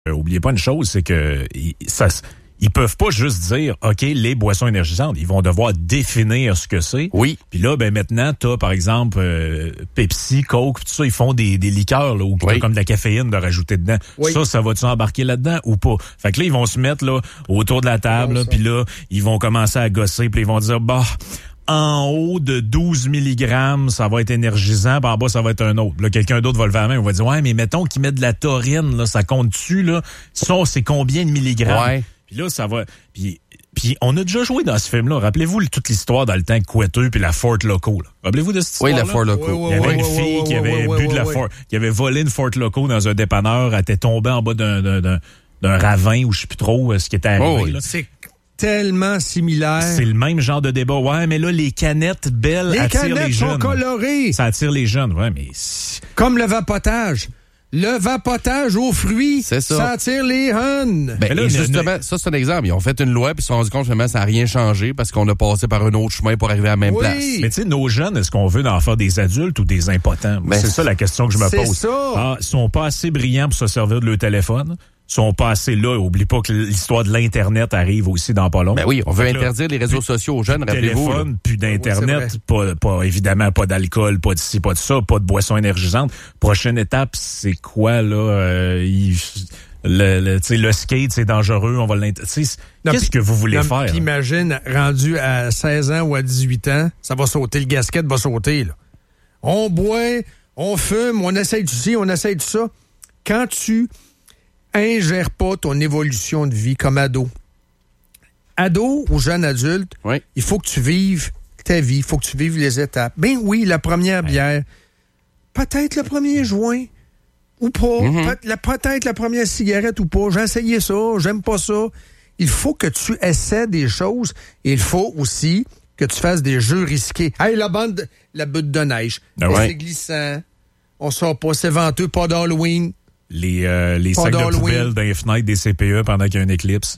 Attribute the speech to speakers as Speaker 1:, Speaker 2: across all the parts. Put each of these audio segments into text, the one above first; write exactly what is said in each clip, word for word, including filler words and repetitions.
Speaker 1: euh, oubliez pas une chose, c'est que ça... Ils peuvent pas juste dire, OK, les boissons énergisantes. Ils vont devoir définir ce que c'est.
Speaker 2: Oui.
Speaker 1: Puis là, ben maintenant, t'as, par exemple, euh, Pepsi, Coke, tout ça, ils font des, des liqueurs, là, où
Speaker 2: oui.
Speaker 1: t'as comme de la caféine de rajouter dedans. Oui. Ça, ça va-tu embarquer là-dedans ou pas? Fait que là, ils vont se mettre, là, autour de la table, là, puis là, ils vont commencer à gosser, puis ils vont dire, bah, en haut de douze milligrammes, ça va être énergisant, puis en bas, ça va être un autre. Là, quelqu'un d'autre va lever la main, on va dire, ouais, mais mettons qu'ils mettent de la taurine, là, ça compte-tu, là? Ça, c'est combien de milligrammes?
Speaker 2: Ouais.
Speaker 1: Puis là, ça va... Puis, puis on a déjà joué dans ce film-là. Rappelez-vous toute l'histoire dans le temps de Coueteux puis la Fort Loco. Là. Rappelez-vous de cette histoire-là?
Speaker 2: Oui, la Fort Loco.
Speaker 1: Oui, oui, il y avait oui, une fille oui, qui avait oui, bu oui, de la oui. Fort... qui avait volé une Fort Loco dans un dépanneur. Elle était tombée en bas d'un, d'un, d'un, d'un ravin ou je sais plus trop ce qui était arrivé.
Speaker 3: Oh,
Speaker 1: là.
Speaker 3: C'est tellement similaire.
Speaker 1: C'est le même genre de débat. Ouais, mais là, les canettes belles
Speaker 3: les
Speaker 1: attirent
Speaker 3: canettes
Speaker 1: les jeunes.
Speaker 3: sont colorées.
Speaker 1: Ça attire les jeunes, ouais, mais...
Speaker 3: Comme le vapotage. Le vapotage aux fruits,
Speaker 2: c'est ça.
Speaker 3: ça attire les huns.
Speaker 2: Ben,
Speaker 1: là,
Speaker 2: justement,
Speaker 1: ne...
Speaker 2: ça, c'est un exemple. Ils ont fait une loi, puis ils se sont rendus compte que ça n'a rien changé parce qu'on a passé par un autre chemin pour arriver à la même
Speaker 3: oui.
Speaker 2: place.
Speaker 1: Mais tu sais, nos jeunes, est-ce qu'on veut en faire des adultes ou des impotents? Ben, c'est ça la question que je me
Speaker 3: c'est
Speaker 1: pose.
Speaker 3: Ça.
Speaker 1: Ah, ils sont pas assez brillants pour se servir de leur téléphone. Sont pas assez là. Oublie pas que l'histoire de l'Internet arrive aussi dans pas long.
Speaker 2: Ben oui, on veut
Speaker 1: donc
Speaker 2: interdire
Speaker 1: là,
Speaker 2: les réseaux sociaux aux jeunes, rappelez-vous.
Speaker 1: Téléphone, puis d'Internet, oui, pas, pas, évidemment, pas d'alcool, pas de ci, pas de ça, pas de boissons énergisantes. Prochaine étape, c'est quoi, là? Euh, il, le, le, le skate, c'est dangereux, on va l'interdire. Qu'est-ce que vous voulez
Speaker 3: non,
Speaker 1: faire?
Speaker 3: Puis imagine, rendu à seize ans ou à dix-huit ans, ça va sauter, le gasket va sauter, là. On boit, on fume, on essaye du ci, on essaye de ça. Quand tu ingère pas ton évolution de vie comme ado. Ado ou jeune adulte,
Speaker 2: oui.
Speaker 3: il faut que tu vives ta vie, il faut que tu vives les étapes. Ben oui, la première bière, peut-être le premier joint, ou pas,
Speaker 2: mm-hmm.
Speaker 3: peut- la, peut-être la première cigarette ou pas. J'ai essayé ça, j'aime pas ça. Il faut que tu essaies des choses et il faut aussi que tu fasses des jeux risqués. Hey, la bande, la butte de neige,
Speaker 1: ah ouais.
Speaker 3: c'est glissant, on sort pas, c'est venteux, pas d'Halloween.
Speaker 1: Les, euh, les sacs de poubelle dans les fenêtres des C P E pendant qu'il y a une éclipse.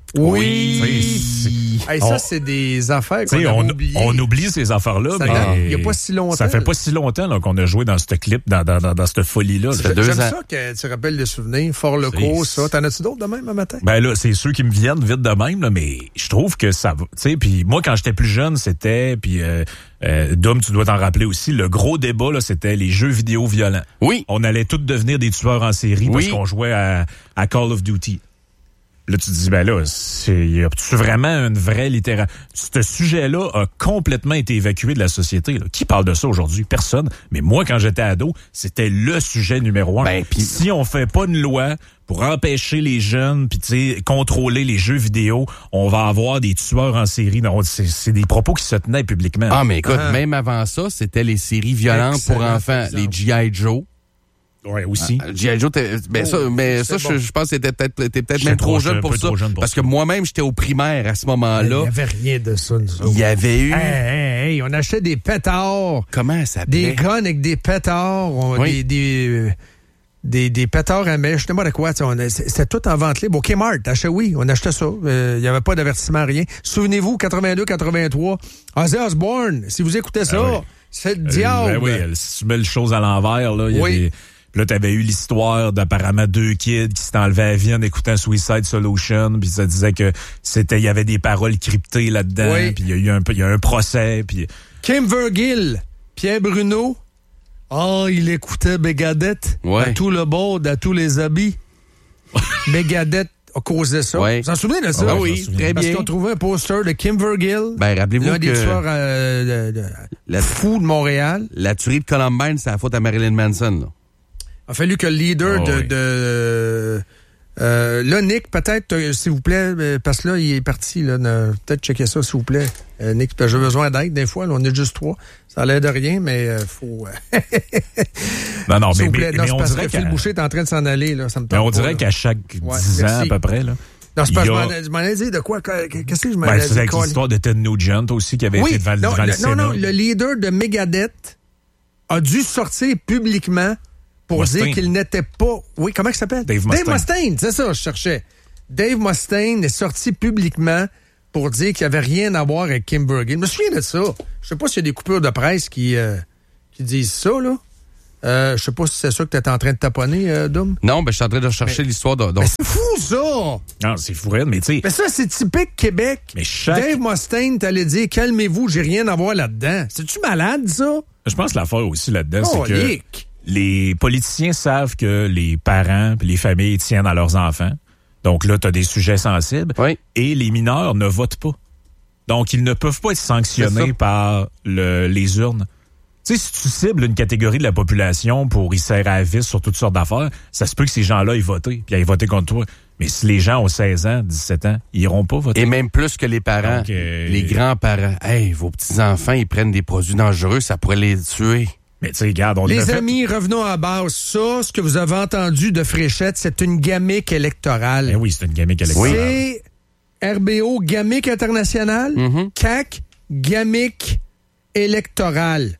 Speaker 3: Oui!
Speaker 1: oui.
Speaker 3: Hey, ça, c'est des affaires qu'on a
Speaker 1: on,
Speaker 3: oubliées.
Speaker 1: on oublie ces affaires-là,
Speaker 3: ça
Speaker 1: mais...
Speaker 3: Il n'y a pas si longtemps.
Speaker 1: Ça fait pas si longtemps là, qu'on a joué dans ce clip, dans, dans, dans, dans cette folie-là.
Speaker 3: Ça fait deux J'aime ans. Ça que tu rappelles les souvenirs. Fort Loco, ça. T'en as-tu d'autres de même un matin?
Speaker 1: Ben là, c'est ceux qui me viennent vite de même, là, mais je trouve que ça va. Tu sais, puis moi, quand j'étais plus jeune, c'était... puis euh, euh, Dom, tu dois t'en rappeler aussi, le gros débat, là, c'était les jeux vidéo violents.
Speaker 2: Oui.
Speaker 1: On allait tous devenir des tueurs en série oui. parce qu'on jouait à, à Call of Duty. Là, tu te dis, ben là, y a-tu vraiment une vraie littérature? Ce sujet-là a complètement été évacué de la société. Là. Qui parle de ça aujourd'hui? Personne. Mais moi, quand j'étais ado, c'était le sujet numéro un.
Speaker 2: Ben, pis...
Speaker 1: Si on fait pas une loi pour empêcher les jeunes, puis tu sais, contrôler les jeux vidéo, on va avoir des tueurs en série. Non, c'est, c'est des propos qui se tenaient publiquement.
Speaker 2: Ah, mais écoute, ah. même avant ça, c'était les séries violentes Excellent, pour enfants, les G I. Joe.
Speaker 1: Ouais, aussi.
Speaker 2: Ah, G I. Joe, ben oh, ça, mais ça, bon. je, je pense que t'étais peut-être, t'étais peut-être même trop jeune pour ça. Jeune pour parce ça. Que moi-même, j'étais au primaire à ce moment-là. Il
Speaker 3: n'y avait rien de ça, nous autres.
Speaker 2: Il y avait eu.
Speaker 3: Hey, hey, hey, on achetait des pétards.
Speaker 2: Comment ça s'appelait?
Speaker 3: Des guns avec des pétards. On,
Speaker 2: oui.
Speaker 3: Des, des, des, des pétards à mèche. Je sais pas de quoi. On, c'était tout en vente libre. Au Kmart, achetait, oui, on achetait ça. Il euh, n'y avait pas d'avertissement, rien. Souvenez-vous, quatre-vingt-deux quatre-vingt-trois, Ozzy Osbourne, si vous écoutez ça, ah oui. c'est le diable.
Speaker 1: Euh, ben oui, si tu mets les choses à l'envers, là, il y
Speaker 3: oui.
Speaker 1: avait... Puis là, t'avais eu l'histoire d'apparemment deux kids qui s'étaient enlevés à la vie en écoutant Suicide Solution, puis ça disait que c'était, il y avait des paroles cryptées là-dedans,
Speaker 3: oui.
Speaker 1: puis il y a eu un, il y a un procès, puis...
Speaker 3: Kim Vergil, Pierre Bruno, ah, oh, il écoutait Megadeth
Speaker 2: ouais.
Speaker 3: à tout le board, à tous les habits. Megadeth a causé ça.
Speaker 2: Ouais.
Speaker 3: Vous en souvenez de ça?
Speaker 2: Ah oui, très
Speaker 3: Parce
Speaker 2: bien.
Speaker 3: qu'on trouvait un poster de Kim Vergil,
Speaker 2: ben, rappelez-vous
Speaker 3: l'un
Speaker 2: que
Speaker 3: des tueurs euh, de, de,
Speaker 2: la,
Speaker 3: fous de Montréal.
Speaker 2: La tuerie de Columbine, c'est la faute à Marilyn Manson, là.
Speaker 3: Il a fallu que le leader oh, de...
Speaker 2: oui.
Speaker 3: de euh, là, Nick, peut-être, euh, s'il vous plaît, euh, parce que là, il est parti. Là, ne, peut-être checker ça, s'il vous plaît. Euh, Nick, j'ai besoin d'aide des fois. Là, on est juste trois. Ça a l'air de rien, mais il euh, faut...
Speaker 1: non, non, mais,
Speaker 3: mais,
Speaker 1: mais,
Speaker 3: non,
Speaker 1: mais on
Speaker 3: dirait
Speaker 1: que
Speaker 3: Phil Boucher est en train de s'en aller. Là, ça me
Speaker 1: mais on
Speaker 3: pas,
Speaker 1: dirait
Speaker 3: là.
Speaker 1: qu'à chaque
Speaker 3: ouais,
Speaker 1: dix
Speaker 3: merci.
Speaker 1: ans, à peu près, là...
Speaker 3: Non, c'est pas,
Speaker 1: a...
Speaker 3: je m'en ai dit de quoi? Qu'est-ce que je m'en
Speaker 1: ben,
Speaker 3: ai dit?
Speaker 1: C'est avec l'histoire de Ted Nugent aussi, qui avait
Speaker 3: oui,
Speaker 1: été devant,
Speaker 3: non,
Speaker 1: devant
Speaker 3: le,
Speaker 1: le Sénat.
Speaker 3: Non, non, le leader de Megadeth a dû sortir publiquement pour Mustaine. Dire qu'il n'était pas... Oui, comment il s'appelle?
Speaker 1: Dave Mustaine.
Speaker 3: Dave Mustaine, c'est ça, je cherchais. Dave Mustaine est sorti publiquement pour dire qu'il n'y avait rien à voir avec Kim Vergil. Je me souviens de ça. Je sais pas s'il y a des coupures de presse qui, euh, qui disent ça, là. Euh, je sais pas si c'est ça que tu es en train de taponner, euh, Dom.
Speaker 2: Non, ben je suis en train de chercher mais, l'histoire de...
Speaker 3: Mais c'est fou, ça!
Speaker 1: Non, c'est fou, mais tu sais...
Speaker 3: Mais ça, c'est typique Québec.
Speaker 1: Mais chaque...
Speaker 3: Dave Mustaine, t'allais dire, calmez-vous, j'ai rien à voir là-dedans. C'est-tu malade, ça?
Speaker 1: Je pense que l'affaire aussi là-dedans,
Speaker 3: oh,
Speaker 1: c'est que
Speaker 3: lick.
Speaker 1: les politiciens savent que les parents et les familles tiennent à leurs enfants. Donc là, t'as des sujets sensibles.
Speaker 2: Oui.
Speaker 1: Et les mineurs ne votent pas. Donc, ils ne peuvent pas être sanctionnés par le, les urnes. Tu sais, si tu cibles une catégorie de la population pour y serrer à la vis sur toutes sortes d'affaires, ça se peut que ces gens-là aient voté, puis aient voté contre toi. Mais si les gens ont seize ans, dix-sept ans, ils iront pas voter.
Speaker 2: Et même plus que les parents, Donc, euh, les grands-parents. Hey, vos petits-enfants, ils prennent des produits dangereux, ça pourrait les tuer.
Speaker 1: Mais tu sais, regarde, on
Speaker 3: Les
Speaker 1: fait...
Speaker 3: amis, revenons à base. Ça, ce que vous avez entendu de Fréchette, c'est une gamique électorale.
Speaker 1: Ben oui, c'est une gamique électorale.
Speaker 3: C'est R B O, gamique internationale.
Speaker 2: Mm-hmm.
Speaker 3: C A C, gamique électorale.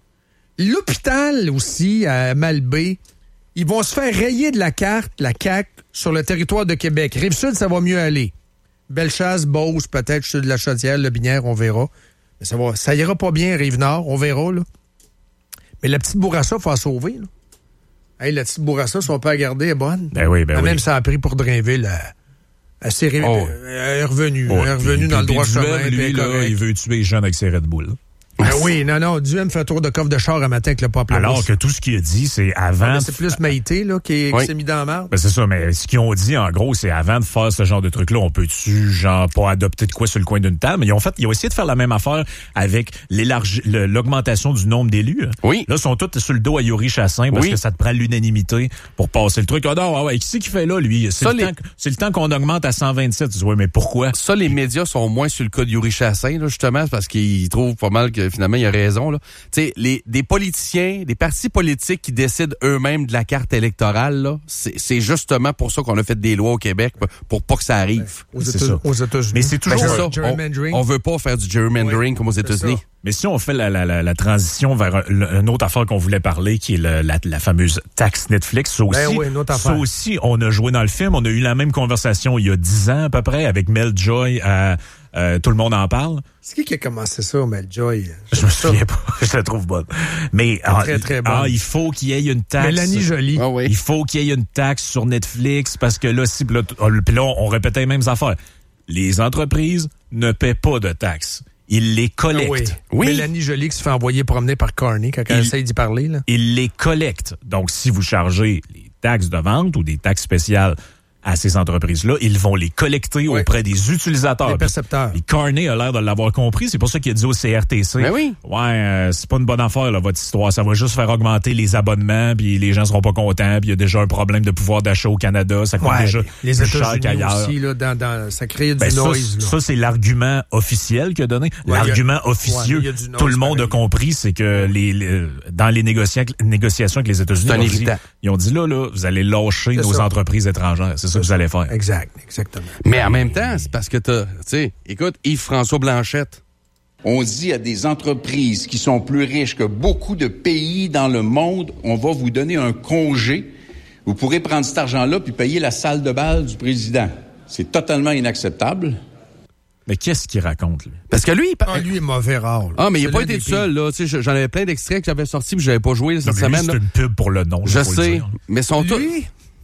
Speaker 3: L'hôpital aussi, à Malbaie, ils vont se faire rayer de la carte, la C A C, sur le territoire de Québec. Rive-Sud, ça va mieux aller. Bellechasse, Beauce, peut-être, Sud de la Chaudière, Le Binière, on verra. Mais ça va, ça ira pas bien, Rive-Nord, on verra, là. Mais la petite Bourassa, il faut la sauver, là. Hey, la petite Bourassa, si on peut la garder, elle est bonne.
Speaker 1: Ben oui, ben
Speaker 3: ah,
Speaker 1: oui.
Speaker 3: Même ça a pris pour Drainville, elle, elle, s'est ré...
Speaker 1: oh.
Speaker 3: elle est revenue.
Speaker 1: Oh.
Speaker 3: Elle est revenue
Speaker 1: puis,
Speaker 3: dans
Speaker 1: puis,
Speaker 3: le droit
Speaker 1: puis,
Speaker 3: chemin.
Speaker 1: Duhem, lui, là, il veut tuer les jeunes avec ses Red Bull.
Speaker 3: Ben oui, non, non. Duhem fait un tour de coffre de char un matin avec le peuple.
Speaker 1: Alors que tout ce qu'il a dit, c'est avant...
Speaker 3: Ah, c'est plus Maïté, là, qui,
Speaker 1: oui.
Speaker 3: qui s'est mis dans la merde.
Speaker 1: Ben c'est ça, mais ce qu'ils ont dit, en gros, c'est avant de faire ce genre de truc-là, on peut-tu, genre, pas adopter de quoi sur le coin d'une table? Mais ils ont fait, ils ont essayé de faire la même affaire avec l'élargi, le, l'augmentation du nombre d'élus.
Speaker 2: Oui.
Speaker 1: Là, ils sont tous sur le dos à Yuri Chassin parce
Speaker 2: oui.
Speaker 1: que ça te prend l'unanimité pour passer le truc. Ah non, ouais, qui c'est qui fait là, lui? C'est, ça, le, les... temps, c'est le temps qu'on augmente à cent vingt-sept. Tu dis, ouais, mais pourquoi?
Speaker 2: Ça, les médias sont moins sur le cas de Yuri Chassin, là, justement, parce qu'ils trouvent pas mal que finalement, il a raison, là. Tu sais, les, des politiciens, des partis politiques qui décident eux-mêmes de la carte électorale, là, c'est, c'est justement pour ça qu'on a fait des lois au Québec, pour pas que ça arrive.
Speaker 3: Aux, États, ça. aux États-Unis.
Speaker 1: Mais c'est toujours
Speaker 2: ben, c'est ça. On, on veut pas faire du gerrymandering oui, comme aux États-Unis.
Speaker 1: Mais si on fait la, la, la, la transition vers une autre affaire qu'on voulait parler, qui est le, la, la fameuse taxe Netflix, ça aussi,
Speaker 3: ben oui,
Speaker 1: ça aussi, on a joué dans le film, on a eu la même conversation il y a dix ans à peu près avec Mel Joy à euh, Tout le monde en parle.
Speaker 3: C'est qui qui a commencé ça, Mel Joy?
Speaker 1: Je me souviens pas, je la trouve bonne. Mais ah,
Speaker 3: très, très bonne.
Speaker 1: Ah, il faut qu'il y ait une taxe.
Speaker 3: Mélanie Joly.
Speaker 1: Ah, oui. Il faut qu'il y ait une taxe sur Netflix parce que là, si, là, puis là, on répétait les mêmes affaires. Les entreprises ne paient pas de taxes. Ils les collectent.
Speaker 3: Oui.
Speaker 1: oui.
Speaker 3: Mélanie Joly qui se fait envoyer promener par Carney quand elle essaye d'y parler. Là.
Speaker 1: Ils les collectent. Donc, si vous chargez les taxes de vente ou des taxes spéciales à ces entreprises-là, ils vont les collecter oui. auprès des utilisateurs.
Speaker 3: Des percepteurs.
Speaker 1: Et Carney a l'air de l'avoir compris. C'est pour ça qu'il a dit au C R T C,
Speaker 2: ben oui.
Speaker 1: ouais, euh, c'est pas une bonne affaire, là, votre histoire. Ça va juste faire augmenter les abonnements, puis les gens seront pas contents, puis il y a déjà un problème de pouvoir d'achat au Canada. Ça coûte
Speaker 3: ouais,
Speaker 1: déjà
Speaker 3: les
Speaker 1: plus cher
Speaker 3: États-Unis
Speaker 1: qu'ailleurs.
Speaker 3: Aussi, là, dans, dans, ça crée du
Speaker 1: ben,
Speaker 3: noise.
Speaker 1: Ça,
Speaker 3: là.
Speaker 1: ça, c'est l'argument officiel qu'il a donné.
Speaker 3: Ouais,
Speaker 1: l'argument
Speaker 3: a,
Speaker 1: officieux,
Speaker 3: ouais, noise,
Speaker 1: tout le monde
Speaker 3: pareil.
Speaker 1: a compris, c'est que les, les dans les négocia- négociations avec les États-Unis, ils ont, dit, ils ont dit là, là, vous allez lâcher
Speaker 3: c'est
Speaker 1: nos
Speaker 3: ça.
Speaker 1: entreprises étrangères. C'est ça, ça que vous allez faire.
Speaker 3: Exact. Exactement.
Speaker 2: Mais en même temps, c'est parce que t'as, tu sais, écoute, Yves-François Blanchette.
Speaker 4: On dit à des entreprises qui sont plus riches que beaucoup de pays dans le monde, on va vous donner un congé. Vous pourrez prendre cet argent-là puis payer la salle de bal du président. C'est totalement inacceptable.
Speaker 1: Mais qu'est-ce qu'il raconte, lui?
Speaker 2: Parce que lui, il
Speaker 3: ah, lui est mauvais rare. Là.
Speaker 2: Ah, mais il n'a pas été tout seul, là. Tu sais, j'en avais plein d'extraits que j'avais sortis puis j'avais pas joué là, cette
Speaker 1: non,
Speaker 2: semaine.
Speaker 1: Lui, c'est
Speaker 2: là.
Speaker 1: une pub pour le nom.
Speaker 2: Je sais, mais son tout.
Speaker 3: Lui,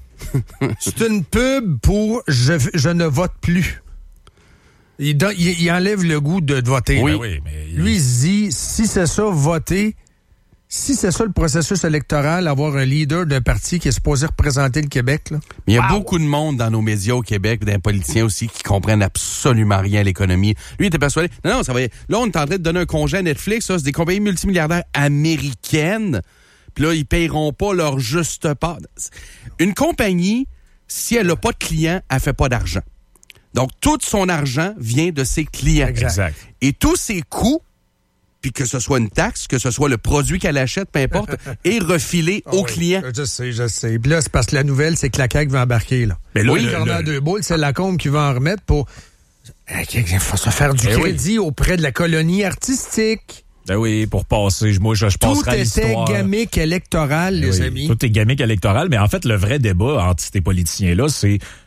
Speaker 3: c'est une pub pour je, je ne vote plus. Il, don, il, il enlève le goût de, de voter.
Speaker 1: Oui, oui, mais il...
Speaker 3: Lui, il se dit, si c'est ça, voter, si c'est ça le processus électoral, avoir un leader d'un parti qui est supposé représenter le Québec. Là.
Speaker 2: Il y a
Speaker 3: wow.
Speaker 2: beaucoup de monde dans nos médias au Québec, des politiciens aussi, qui comprennent absolument rien à l'économie. Lui, il était persuadé. Non, non, ça va. Là, on est en train de donner un congé à Netflix. Ça, c'est des compagnies multimilliardaires américaines. Puis là, ils paieront pas leur juste part. Une compagnie, si elle n'a pas de clients, elle fait pas d'argent. Donc, tout son argent vient de ses clients.
Speaker 1: Exact.
Speaker 2: Et tous ses coûts, puis que ce soit une taxe, que ce soit le produit qu'elle achète, peu importe, est refilé
Speaker 3: oh,
Speaker 2: aux
Speaker 3: oui.
Speaker 2: clients.
Speaker 3: Je sais, je sais. Puis là, c'est parce que la nouvelle, c'est que la C A Q va embarquer. Là.
Speaker 1: Mais là,
Speaker 3: oui,
Speaker 1: le,
Speaker 3: le corner
Speaker 1: le...
Speaker 3: deux boules, c'est Lacombe qui va en remettre pour il faut se faire du
Speaker 1: mais
Speaker 3: crédit
Speaker 1: oui.
Speaker 3: auprès de la colonie artistique.
Speaker 1: Ben oui, pour passer, moi, je, je passerai à l'histoire.
Speaker 3: Tout était gamique électorale, les
Speaker 1: oui,
Speaker 3: amis.
Speaker 1: Tout est gamique électorale, mais en fait, le vrai débat entre ces politiciens-là, c'est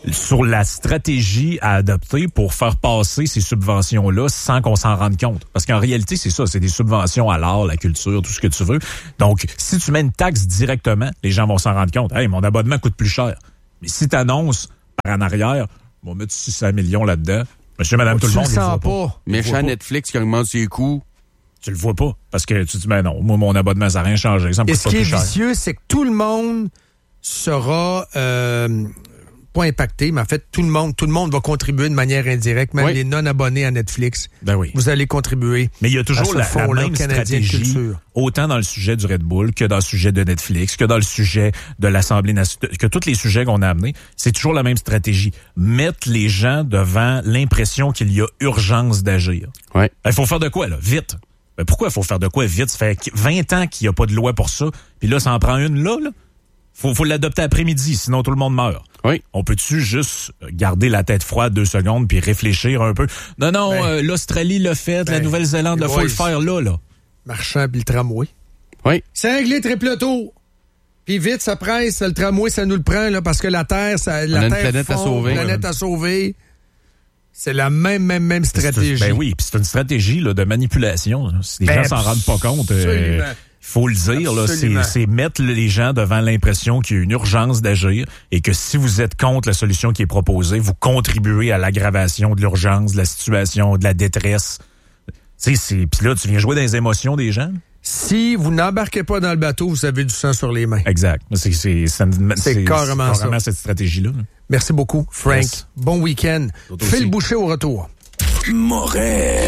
Speaker 1: sur la stratégie à adopter pour faire passer ces subventions-là sans qu'on s'en rende compte. Parce qu'en réalité, c'est ça, c'est des subventions à l'art, la culture, tout ce que tu veux. Donc, si tu mets une taxe directement, les gens vont s'en rendre compte. Hey, mon abonnement coûte plus cher. Mais si tu annonces par en arrière, on va mettre six cents millions là-dedans, monsieur, madame, tout le monde,
Speaker 3: le
Speaker 1: voit
Speaker 3: pas.
Speaker 1: pas.
Speaker 2: Méchant Netflix qui augmente ses coûts.
Speaker 1: Tu le vois pas. Parce que tu te dis, ben non, moi, mon abonnement, ça n'a rien changé. Ça me coûte
Speaker 3: Et ce
Speaker 1: pas
Speaker 3: qui
Speaker 1: plus
Speaker 3: est
Speaker 1: cher.
Speaker 3: vicieux, c'est que tout le monde sera euh, pas impacté, mais en fait, tout le monde, tout le monde va contribuer de manière indirecte, même
Speaker 2: oui.
Speaker 3: les non-abonnés à Netflix.
Speaker 1: Ben oui.
Speaker 3: Vous allez contribuer.
Speaker 1: Mais il y a toujours la, la même stratégie,
Speaker 3: culture.
Speaker 1: autant dans le sujet du Red Bull que dans le sujet de Netflix, que dans le sujet de l'Assemblée nationale, que tous les sujets qu'on a amenés, c'est toujours la même stratégie. Mettre les gens devant l'impression qu'il y a urgence d'agir.
Speaker 2: Ouais.
Speaker 1: Il faut faire de quoi, là? Vite. Ben pourquoi il faut faire de quoi vite? Ça fait vingt ans qu'il n'y a pas de loi pour ça, puis là, ça en prend une là, là. Faut, faut l'adopter après-midi, sinon tout le monde meurt.
Speaker 2: Oui.
Speaker 1: On peut-tu juste garder la tête froide deux secondes puis réfléchir un peu? Non, non,
Speaker 3: ben,
Speaker 1: euh, l'Australie l'a fait, ben, la Nouvelle-Zélande, il faut le faire là, là.
Speaker 3: Marchand puis le tramway.
Speaker 2: Oui.
Speaker 3: C'est réglé triple tour. Puis vite, ça presse, le tramway, ça nous le prend, là, parce que la Terre, ça, la
Speaker 2: a une
Speaker 3: Terre
Speaker 2: planète
Speaker 3: fond,
Speaker 2: à sauver.
Speaker 3: planète à sauver. C'est la même, même, même stratégie.
Speaker 1: Ben oui, puis c'est une stratégie là, de manipulation. Là. Si les
Speaker 3: Ben
Speaker 1: gens s'en rendent pas compte, il euh, faut le dire, là, c'est, c'est mettre les gens devant l'impression qu'il y a une urgence d'agir et que si vous êtes contre la solution qui est proposée, vous contribuez à l'aggravation de l'urgence, de la situation, de la détresse. Tu sais, c'est puis là, tu viens jouer dans les émotions des gens.
Speaker 3: Si vous n'embarquez pas dans le bateau, vous avez du sang sur les mains.
Speaker 1: Exact. C'est, c'est, c'est,
Speaker 3: c'est, c'est carrément,
Speaker 1: carrément
Speaker 3: ça.
Speaker 1: cette stratégie-là. Là.
Speaker 3: Merci beaucoup, Frank.
Speaker 1: Yes.
Speaker 3: Bon week-end. Phil Boucher au retour.
Speaker 5: Moret.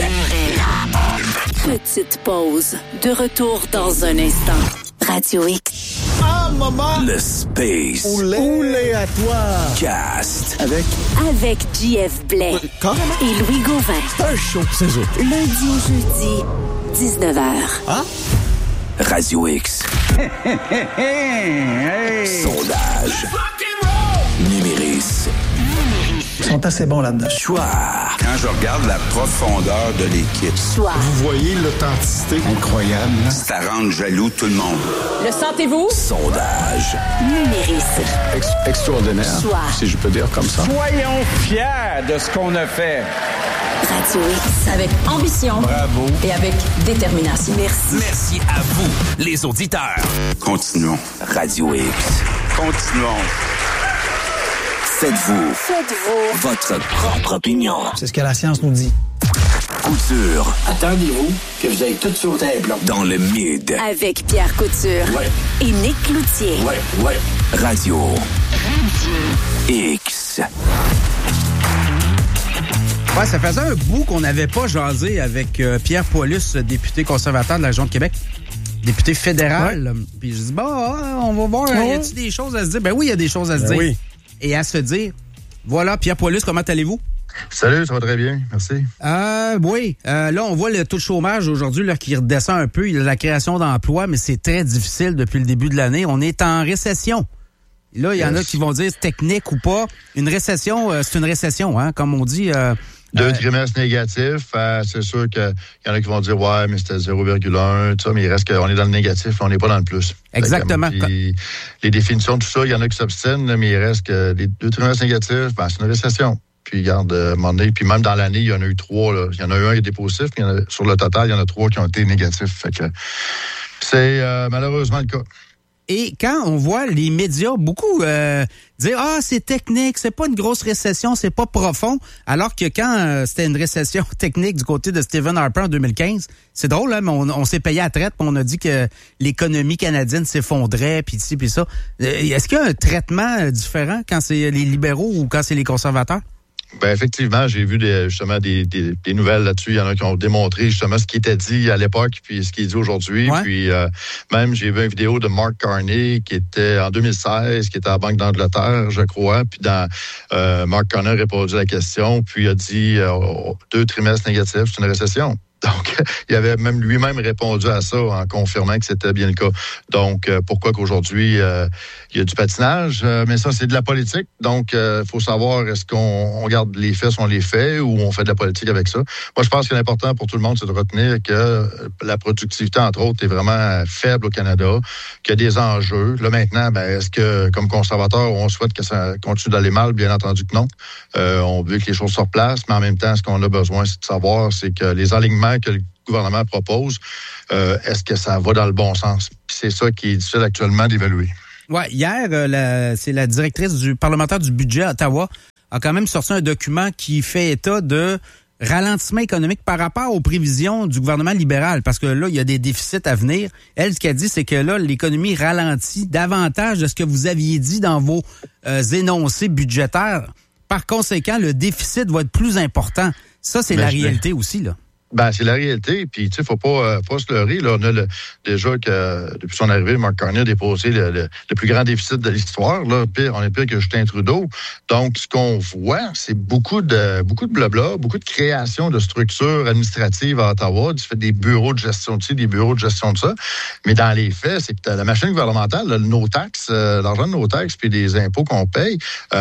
Speaker 6: Petite pause. De retour dans un instant. Radio X.
Speaker 5: Ah, maman. Le Space.
Speaker 7: Oulé. Oulé à toi.
Speaker 5: Cast.
Speaker 7: Avec.
Speaker 6: Avec J F Blais.
Speaker 7: Comment?
Speaker 6: Et Louis Gauvin.
Speaker 7: C'est un show, c'est ça.
Speaker 6: Lundi au jeudi, dix-neuf heures.
Speaker 7: Ah?
Speaker 5: Radio X.
Speaker 7: Hey.
Speaker 5: Sondage. Numéris.
Speaker 7: Ils sont assez bons là-dedans.
Speaker 5: Choix.
Speaker 4: Quand je regarde la profondeur de l'équipe,
Speaker 6: Choix.
Speaker 7: Vous voyez l'authenticité incroyable. Hein?
Speaker 4: ça rend jaloux tout le monde.
Speaker 6: Le sentez-vous?
Speaker 5: Sondage.
Speaker 6: Numéris.
Speaker 7: Ex- extraordinaire.
Speaker 6: Choix.
Speaker 7: Si je peux dire comme ça.
Speaker 8: Soyons fiers de ce qu'on a fait.
Speaker 6: Radio X. Avec ambition.
Speaker 8: Bravo.
Speaker 6: Et avec détermination. Merci.
Speaker 5: Merci à vous, les auditeurs.
Speaker 4: Continuons.
Speaker 5: Radio X.
Speaker 4: Continuons.
Speaker 5: Faites-vous
Speaker 6: Faites-vous
Speaker 5: votre propre opinion.
Speaker 7: C'est ce que la science nous dit.
Speaker 5: Couture
Speaker 9: Attendez-vous que vous ayez tout sauté un plomb.
Speaker 5: dans le mid.
Speaker 6: Avec Pierre Couture.
Speaker 9: Ouais.
Speaker 6: Et Nick Cloutier.
Speaker 9: Ouais, ouais.
Speaker 5: Radio X.
Speaker 10: Ouais, ça faisait un bout qu'on n'avait pas jasé avec euh, Pierre Paulus, député conservateur de la région de Québec, député fédéral. Ouais. Puis je dis, bah, on va voir, ouais. Y a-t-il des choses à se dire? Ben oui, il y a des choses à se
Speaker 3: Ben
Speaker 10: dire.
Speaker 3: oui.
Speaker 10: Et à se dire. Voilà, Pierre Paulus, comment allez-vous?
Speaker 11: Salut, ça va très bien, merci.
Speaker 10: Euh, oui, euh, là, on voit le taux de chômage aujourd'hui là, qui redescend un peu. Il y a la création d'emplois, mais c'est très difficile depuis le début de l'année. On est en récession. Là, il y yes. en a qui vont dire technique ou pas. Une récession, euh, c'est une récession, hein, comme on dit. Euh,
Speaker 11: Deux
Speaker 10: euh,
Speaker 11: trimestres négatifs, euh, c'est sûr qu'il y en a qui vont dire, ouais, mais c'était zéro virgule un, tout ça, mais il reste qu'on est dans le négatif, on n'est pas dans le plus.
Speaker 10: Exactement.
Speaker 11: Que, puis, les définitions, tout ça, il y en a qui s'obstinent, mais il reste que les deux trimestres négatifs, ben, c'est une récession. Puis, regarde, euh, à un moment donné, puis même dans l'année, il y en a eu trois, là. Il y en a eu un qui était positif, puis il y en a, sur le total, il y en a trois qui ont été négatifs. Fait que c'est euh, malheureusement le cas.
Speaker 10: Et quand on voit les médias beaucoup euh, dire « Ah, c'est technique, c'est pas une grosse récession, c'est pas profond », alors que quand euh, c'était une récession technique du côté de Stephen Harper en deux mille quinze, c'est drôle, hein, mais on, on s'est payé à traite, puis on a dit que l'économie canadienne s'effondrait, puis ci, puis ça. Euh, est-ce qu'il y a un traitement différent quand c'est les libéraux ou quand c'est les conservateurs?
Speaker 11: Ben effectivement, j'ai vu des, justement des, des, des nouvelles là-dessus. Il y en a qui ont démontré justement ce qui était dit à l'époque puis ce qui est dit aujourd'hui. Ouais. Puis euh, même j'ai vu une vidéo de Mark Carney qui était en deux mille seize, qui était à la Banque d'Angleterre, je crois. Puis dans euh, Mark Carney a répondu à la question, puis il a dit euh, deux trimestres négatifs, c'est une récession. Donc, il avait même lui-même répondu à ça en confirmant que c'était bien le cas. Donc, euh, pourquoi qu'aujourd'hui, euh, il y a du patinage? Euh, mais ça, c'est de la politique. Donc, il euh, faut savoir, est-ce qu'on on garde les faits, on les fait, ou on fait de la politique avec ça? Moi, je pense que l'important pour tout le monde, c'est de retenir que la productivité, entre autres, est vraiment faible au Canada, qu'il y a des enjeux. Là, maintenant, ben, est-ce que, comme conservateur, on souhaite que ça continue d'aller mal? Bien entendu que non. Euh, on veut que les choses se replacent, mais en même temps, ce qu'on a besoin, c'est de savoir, c'est que les alignements que le gouvernement propose, euh, est-ce que ça va dans le bon sens? Puis c'est ça qui est difficile actuellement d'évaluer.
Speaker 10: Ouais, hier, euh, la, c'est la directrice du parlementaire du budget à Ottawa a quand même sorti un document qui fait état de ralentissement économique par rapport aux prévisions du gouvernement libéral, parce que là, il y a des déficits à venir. Elle, ce qu'elle dit, c'est que là, l'économie ralentit davantage de ce que vous aviez dit dans vos euh, énoncés budgétaires. Par conséquent, le déficit va être plus important. Ça, c'est ben, la réalité ben, aussi, là.
Speaker 11: Ben, c'est la réalité. Puis, tu sais, faut pas, euh, pas se leurrer. Là, on a le, déjà que, depuis son arrivée, Mark Carney a déposé le, le, le plus grand déficit de l'histoire. Là, pire, on est pire que Justin Trudeau. Donc, ce qu'on voit, c'est beaucoup de, beaucoup de blabla, beaucoup de création de structures administratives à Ottawa, du fait des bureaux de gestion de ci, des bureaux de gestion de ça. Mais dans les faits, c'est que la machine gouvernementale, là, nos taxes, euh, l'argent de nos taxes, puis des impôts qu'on paye,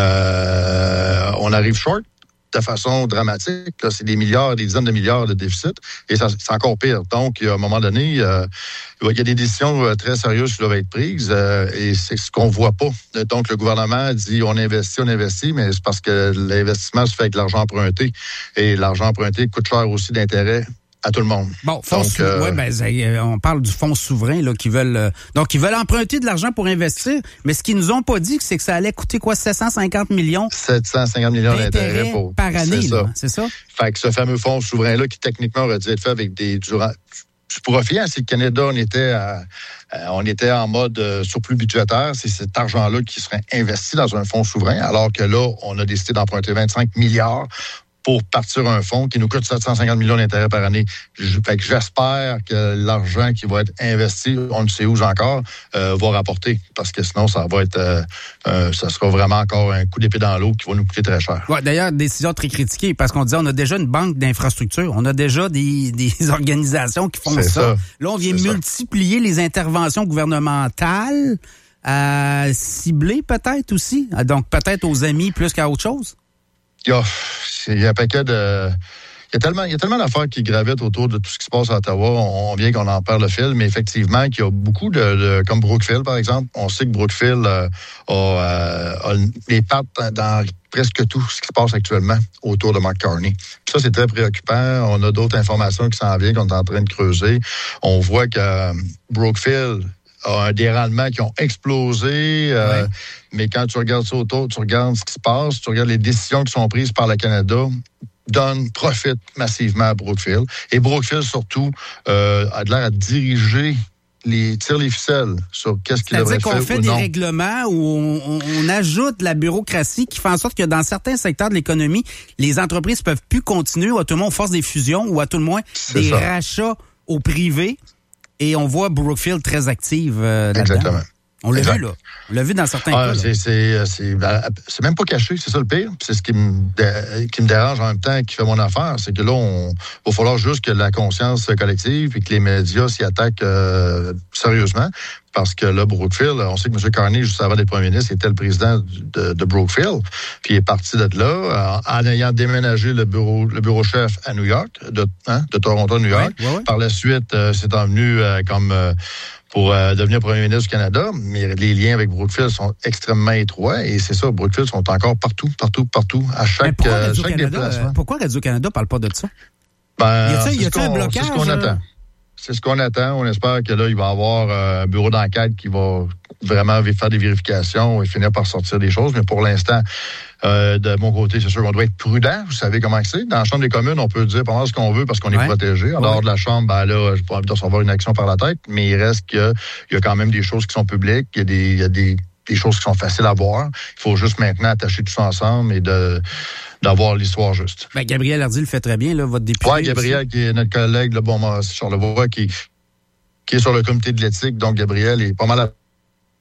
Speaker 11: euh, on arrive short de façon dramatique. Là, c'est des milliards, des dizaines de milliards de déficit. Et ça, c'est encore pire. Donc, à un moment donné, euh, il y a des décisions très sérieuses qui doivent être prises euh, et c'est ce qu'on voit pas. Donc, le gouvernement dit on investit, on investit, mais c'est parce que l'investissement se fait avec l'argent emprunté. Et l'argent emprunté coûte cher aussi d'intérêt à tout le monde.
Speaker 10: Bon, fonds donc, sou- euh, ouais, ben, on parle du fonds souverain là, qui veulent euh, donc ils veulent emprunter de l'argent pour investir, mais ce qu'ils nous ont pas dit, c'est que ça allait coûter quoi, sept cent cinquante millions
Speaker 11: sept cent cinquante millions d'intérêts pour,
Speaker 10: par année, c'est, là, ça. c'est ça?
Speaker 11: Fait que ce fameux fonds souverain-là, qui techniquement aurait dû être fait avec des durant du profit, hein, c'est le Canada, on était à, euh, on était en mode euh, surplus budgétaire, c'est cet argent-là qui serait investi dans un fonds souverain, alors que là, on a décidé d'emprunter vingt-cinq milliards pour partir un fonds qui nous coûte sept cent cinquante millions d'intérêts par année. Je, fait que j'espère que l'argent qui va être investi, on ne sait où encore, euh, va rapporter. Parce que sinon, ça va être, euh, euh, ça sera vraiment encore un coup d'épée dans l'eau qui va nous coûter très cher.
Speaker 10: Ouais, d'ailleurs, décision très critiquée parce qu'on disait on a déjà une banque d'infrastructures, on a déjà des, des organisations qui font ça. ça. Là, on vient C'est multiplier ça. les interventions gouvernementales, euh, ciblées peut-être aussi. Donc, peut-être aux amis plus qu'à autre chose.
Speaker 11: Il y a, il y a un paquet de... Il y a tellement, il y a tellement d'affaires qui gravitent autour de tout ce qui se passe à Ottawa. On, on vient qu'on en perd le fil, mais effectivement, qu'il y a beaucoup de, de... Comme Brookfield, par exemple. On sait que Brookfield euh, a, euh, a les pattes dans presque tout ce qui se passe actuellement autour de Mark Carney. Ça, c'est très préoccupant. On a d'autres informations qui s'en viennent, qu'on est en train de creuser. On voit que euh, Brookfield a des rendements qui ont explosé. Euh, ouais. Mais quand tu regardes ça autour, tu regardes ce qui se passe, tu regardes les décisions qui sont prises par le Canada, donne, profite massivement à Brookfield. Et Brookfield, surtout, euh, a l'air à diriger les tire les ficelles sur qu'est-ce qu'il devrait faire ou non.
Speaker 10: C'est-à-dire qu'on fait des règlements où on, on, on ajoute la bureaucratie qui fait en sorte que dans certains secteurs de l'économie, les entreprises peuvent plus continuer, ou à tout le moins on force des fusions, ou à tout le moins C'est des ça. rachats au privé. Et on voit Brookfield très active euh, là-dedans.
Speaker 11: Exactement.
Speaker 10: On l'a
Speaker 11: exact.
Speaker 10: vu, là. On l'a vu dans certains
Speaker 11: ah,
Speaker 10: cas.
Speaker 11: C'est, c'est, c'est, c'est même pas caché, c'est ça le pire. C'est ce qui me, qui me dérange en même temps, qui fait mon affaire. C'est que là, on va falloir juste que la conscience collective et que les médias s'y attaquent euh, sérieusement. Parce que là, Brookfield, on sait que M. Carney, juste avant d'être premier ministre, était le président de, de Brookfield. Puis il est parti de là en, en ayant déménagé le bureau, le bureau chef à New York, de, hein, de Toronto à New York. Ouais, ouais, ouais. Par la suite, euh, c'est envenu euh, comme euh, pour euh, devenir premier ministre du Canada. Mais les liens avec Brookfield sont extrêmement étroits. Et c'est ça, Brookfield sont encore partout, partout, partout, à chaque,
Speaker 10: pourquoi
Speaker 11: euh, chaque
Speaker 10: Canada,
Speaker 11: déplacement.
Speaker 10: Euh, pourquoi Radio-Canada parle pas de ça?
Speaker 11: Ben,
Speaker 10: y a-t-il, y a-t-il un blocage?
Speaker 11: C'est ce qu'on attend. C'est ce qu'on attend. On espère que là, il va y avoir un bureau d'enquête qui va vraiment faire des vérifications et finir par sortir des choses. Mais pour l'instant, euh, de mon côté, c'est sûr qu'on doit être prudent. Vous savez comment c'est. Dans la Chambre des communes, on peut dire pas mal ce qu'on veut parce qu'on ouais. est protégé. En dehors ouais. de la Chambre, ben là, j'ai pas envie de recevoir une action par la tête, mais il reste qu'il y a quand même des choses qui sont publiques. Il y a des, il y a des, des choses qui sont faciles à voir. Il faut juste maintenant attacher tout ça ensemble et de... d'avoir l'histoire juste.
Speaker 10: Ben, Gabriel Hardy le fait très bien, là, votre député.
Speaker 11: Oui, Gabriel, aussi. Qui est notre collègue, là, bon, c'est Charlevoix, qui, qui est sur le comité de l'éthique. Donc, Gabriel est pas mal à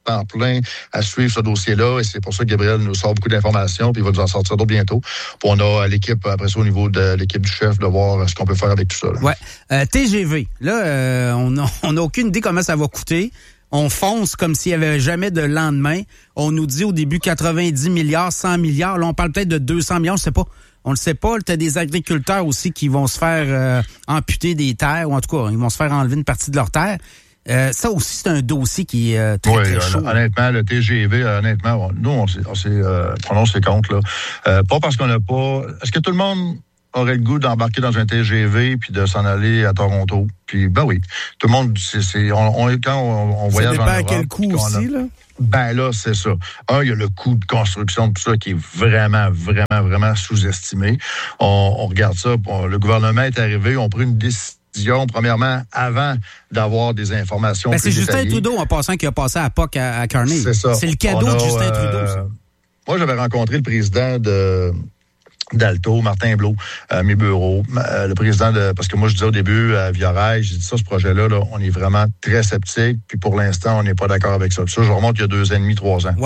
Speaker 11: temps plein à suivre ce dossier-là. Et c'est pour ça que Gabriel nous sort beaucoup d'informations, puis il va nous en sortir d'autres bientôt. Puis on a l'équipe, après ça, au niveau de l'équipe du chef, de voir ce qu'on peut faire avec tout ça. Là.
Speaker 10: Ouais. Euh, T G V, là, euh, on n'a on a aucune idée comment ça va coûter. On fonce comme s'il n'y avait jamais de lendemain. On nous dit au début quatre-vingt-dix milliards, cent milliards. Là, on parle peut-être de deux cents millions, je sais pas. On le sait pas. Tu as des agriculteurs aussi qui vont se faire euh, amputer des terres, ou en tout cas, ils vont se faire enlever une partie de leurs terres. Euh, ça aussi, c'est un dossier qui est euh, très,
Speaker 11: oui,
Speaker 10: très chaud.
Speaker 11: Honnêtement, le T G V, honnêtement, nous, on s'est, on s'est euh, prononcé contre. Là. Euh, pas parce qu'on n'a pas... Est-ce que tout le monde aurait le goût d'embarquer dans un T G V puis de s'en aller à Toronto? Puis, ben oui, tout le monde, c'est... c'est on, on, quand on, on voyage en Europe...
Speaker 3: Ça dépend à quel coût aussi, là?
Speaker 11: Ben là, c'est ça. Un, il y a le coût de construction de tout ça qui est vraiment, vraiment, vraiment sous-estimé. On, on regarde ça. On, le gouvernement est arrivé, on a pris une décision, premièrement, avant d'avoir des informations
Speaker 10: ben,
Speaker 11: plus
Speaker 10: c'est Justin
Speaker 11: détaillées.
Speaker 10: Trudeau, en passant, qui a passé à P O C à, à Carney.
Speaker 11: C'est ça.
Speaker 10: C'est le cadeau
Speaker 11: a,
Speaker 10: de Justin
Speaker 11: euh,
Speaker 10: Trudeau, ça.
Speaker 11: Moi, j'avais rencontré le président de... d'Alto, Martin Blot, à mes bureaux, euh, le président de... Parce que moi, je disais au début, à Via-Rail, j'ai dit ça, ce projet-là, là, on est vraiment très sceptique, puis pour l'instant, on n'est pas d'accord avec ça. Puis ça, je remonte il y a deux ans et demi, trois ans.
Speaker 10: Ouais.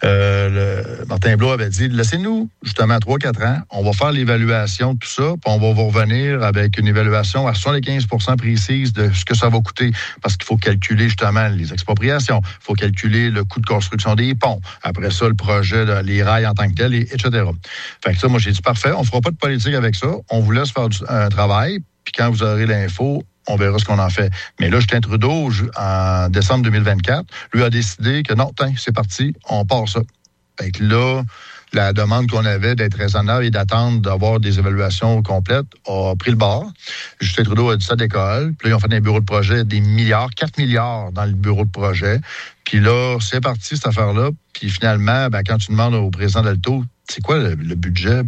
Speaker 11: Euh, le, Martin Blot avait dit, laissez-nous, justement, trois, quatre ans, on va faire l'évaluation de tout ça, puis on va vous revenir avec une évaluation à soixante-quinze pour cent précise de ce que ça va coûter, parce qu'il faut calculer, justement, les expropriations, il faut calculer le coût de construction des ponts, après ça, le projet, là, les rails en tant que tel, et, etc. Fait que ça, moi, j'ai dit, parfait, on fera pas de politique avec ça. On vous laisse faire du, un travail, puis quand vous aurez l'info, on verra ce qu'on en fait. Mais là, Justin Trudeau, en décembre deux mille vingt-quatre, lui a décidé que non, tiens, c'est parti, on part ça. Fait que là, la demande qu'on avait d'être raisonnable et d'attendre d'avoir des évaluations complètes a pris le bord. Justin Trudeau a dit ça d'école. Puis là, ils ont fait un bureau de projet, des milliards, quatre milliards dans le bureau de projet. Puis là, c'est parti, cette affaire-là. Puis finalement, ben, quand tu demandes au président d'Alto, c'est quoi le, le budget?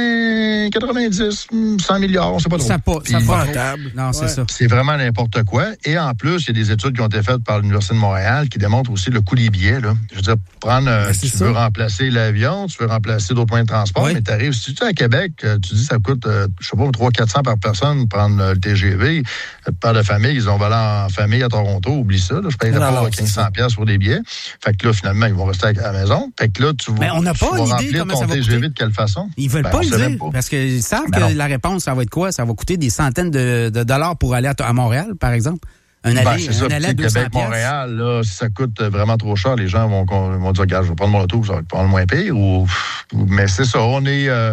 Speaker 11: Ben, quatre-vingt-dix, cent milliards, on sait pas trop.
Speaker 10: Ça pas,
Speaker 11: Puis,
Speaker 10: ça pas rentable. Non, c'est
Speaker 11: ouais, ça. C'est vraiment n'importe quoi. Et en plus, il y a des études qui ont été faites par l'Université de Montréal qui démontrent aussi le coût des billets, là. Je veux dire, prendre, euh, tu ça. veux remplacer l'avion, tu veux remplacer d'autres points de transport, oui. mais tu arrives, si tu es à Québec, tu dis, ça coûte, euh, je sais pas, trois cents quatre cents par personne, prendre euh, le T G V. Père de famille, ils ont volé en famille à Toronto, oublie ça, là. Je paye pas quinze cents dollars pour des billets. Fait que là, finalement, ils vont rester à la maison. Fait que là, tu vas.
Speaker 10: Mais on n'a pas une idée comment ça va
Speaker 11: T G V
Speaker 10: coûter.
Speaker 11: De quelle façon?
Speaker 10: Ils veulent
Speaker 11: ben,
Speaker 10: pas le dire, pas. Parce qu'ils savent ben que non. la réponse, ça va être quoi? Ça va coûter des centaines de, de dollars pour aller à, à Montréal, par exemple. Un aller,
Speaker 11: ben, c'est ça,
Speaker 10: un aller à deux cents
Speaker 11: Québec-Montréal, là, si ça coûte vraiment trop cher, les gens vont, vont dire, regarde, je vais prendre mon auto, ça va prendre le moins pire. Ou, mais c'est ça, on est, euh,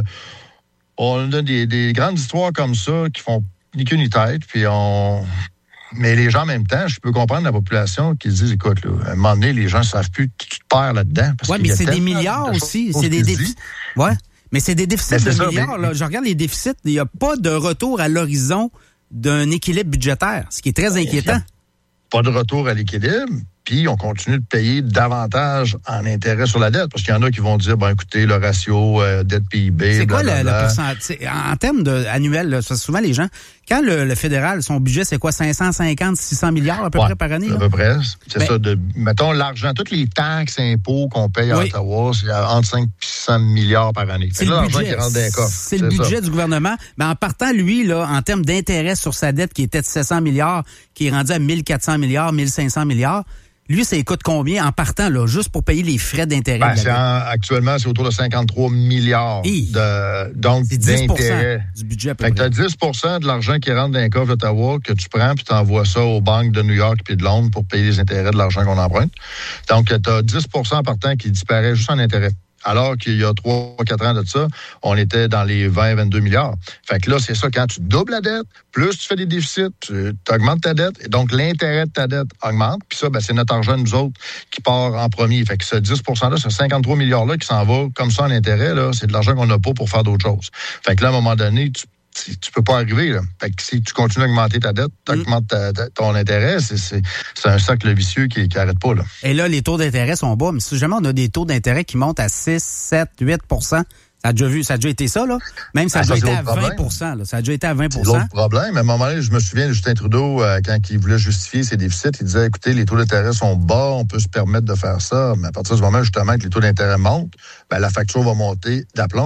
Speaker 11: on a des, des grandes histoires comme ça qui font ni queue ni tête, puis on... Mais les gens, en même temps, je peux comprendre la population qui se disent, écoute, là, à un moment donné, les gens ne savent plus, tu te perds là-dedans.
Speaker 10: Oui, mais c'est des milliards aussi. C'est des déficits. Ouais. Mais c'est des déficits de ça, milliards. Mais... Là. Je regarde les déficits. Il n'y a pas de retour à l'horizon d'un équilibre budgétaire, ce qui est très inquiétant.
Speaker 11: Pas de retour à l'équilibre. Puis, on continue de payer davantage en intérêt sur la dette. Parce qu'il y en a qui vont dire, ben écoutez, le ratio euh, dette-P I B,
Speaker 10: c'est quoi le, le pourcentage? En termes de, annuels, là, souvent les gens, quand le, le fédéral, son budget, c'est quoi, cinq cent cinquante, six cents milliards à peu ouais, près par année?
Speaker 11: À
Speaker 10: là?
Speaker 11: peu près. C'est
Speaker 10: ben,
Speaker 11: ça. De, mettons, l'argent, toutes les taxes, impôts qu'on paye oui. à Ottawa, c'est entre cinq et six cents milliards par année.
Speaker 10: C'est, le budget,
Speaker 11: c'est,
Speaker 10: c'est le budget ça. du gouvernement. Mais en partant, lui, là, en termes d'intérêt sur sa dette qui était de sept cents milliards, qui est rendu à mille quatre cents milliards, mille cinq cents milliards, lui, ça coûte combien en partant, là, juste pour payer les frais d'intérêt?
Speaker 11: Ben, c'est en, actuellement, c'est autour de cinquante-trois milliards
Speaker 10: Hi.
Speaker 11: de, donc,
Speaker 10: c'est dix pour cent
Speaker 11: d'intérêt.
Speaker 10: Du budget à peu
Speaker 11: fait
Speaker 10: près.
Speaker 11: que tu as dix pour cent de l'argent qui rentre dans les coffres d'Ottawa que tu prends puis tu envoies ça aux banques de New York puis de Londres pour payer les intérêts de l'argent qu'on emprunte. Donc, tu as dix pour cent par temps qui disparaît juste en intérêt. Alors qu'il y a trois quatre ans de ça, on était dans les vingt à vingt-deux milliards. Fait que là, c'est ça, quand tu doubles la dette, plus tu fais des déficits, tu augmentes ta dette, et donc l'intérêt de ta dette augmente. Puis ça, ben, c'est notre argent, nous autres, qui part en premier. Fait que ce dix pour cent-là, ce cinquante-trois milliards-là qui s'en va comme ça en intérêt, là, c'est de l'argent qu'on n'a pas pour faire d'autres choses. Fait que là, à un moment donné, tu tu peux pas arriver, là. Fait que si tu continues à augmenter ta dette, tu augmentes ta, ta, ton intérêt, c'est, c'est, c'est un cercle vicieux qui, qui arrête pas, là.
Speaker 10: Et là, les taux d'intérêt sont bas, mais si jamais on a des taux d'intérêt qui montent à six, sept, huit pour cent, ça a déjà vu, ça a déjà été ça, là. Même ça a ah, déjà été à vingt pour cent, là. Ça a déjà été à vingt pour cent.
Speaker 11: C'est l'autre problème. À un moment donné, je me souviens de Justin Trudeau, euh, quand il voulait justifier ses déficits, il disait, écoutez, les taux d'intérêt sont bas, on peut se permettre de faire ça. Mais à partir du moment, justement, que les taux d'intérêt montent, ben, la facture va monter d'aplomb.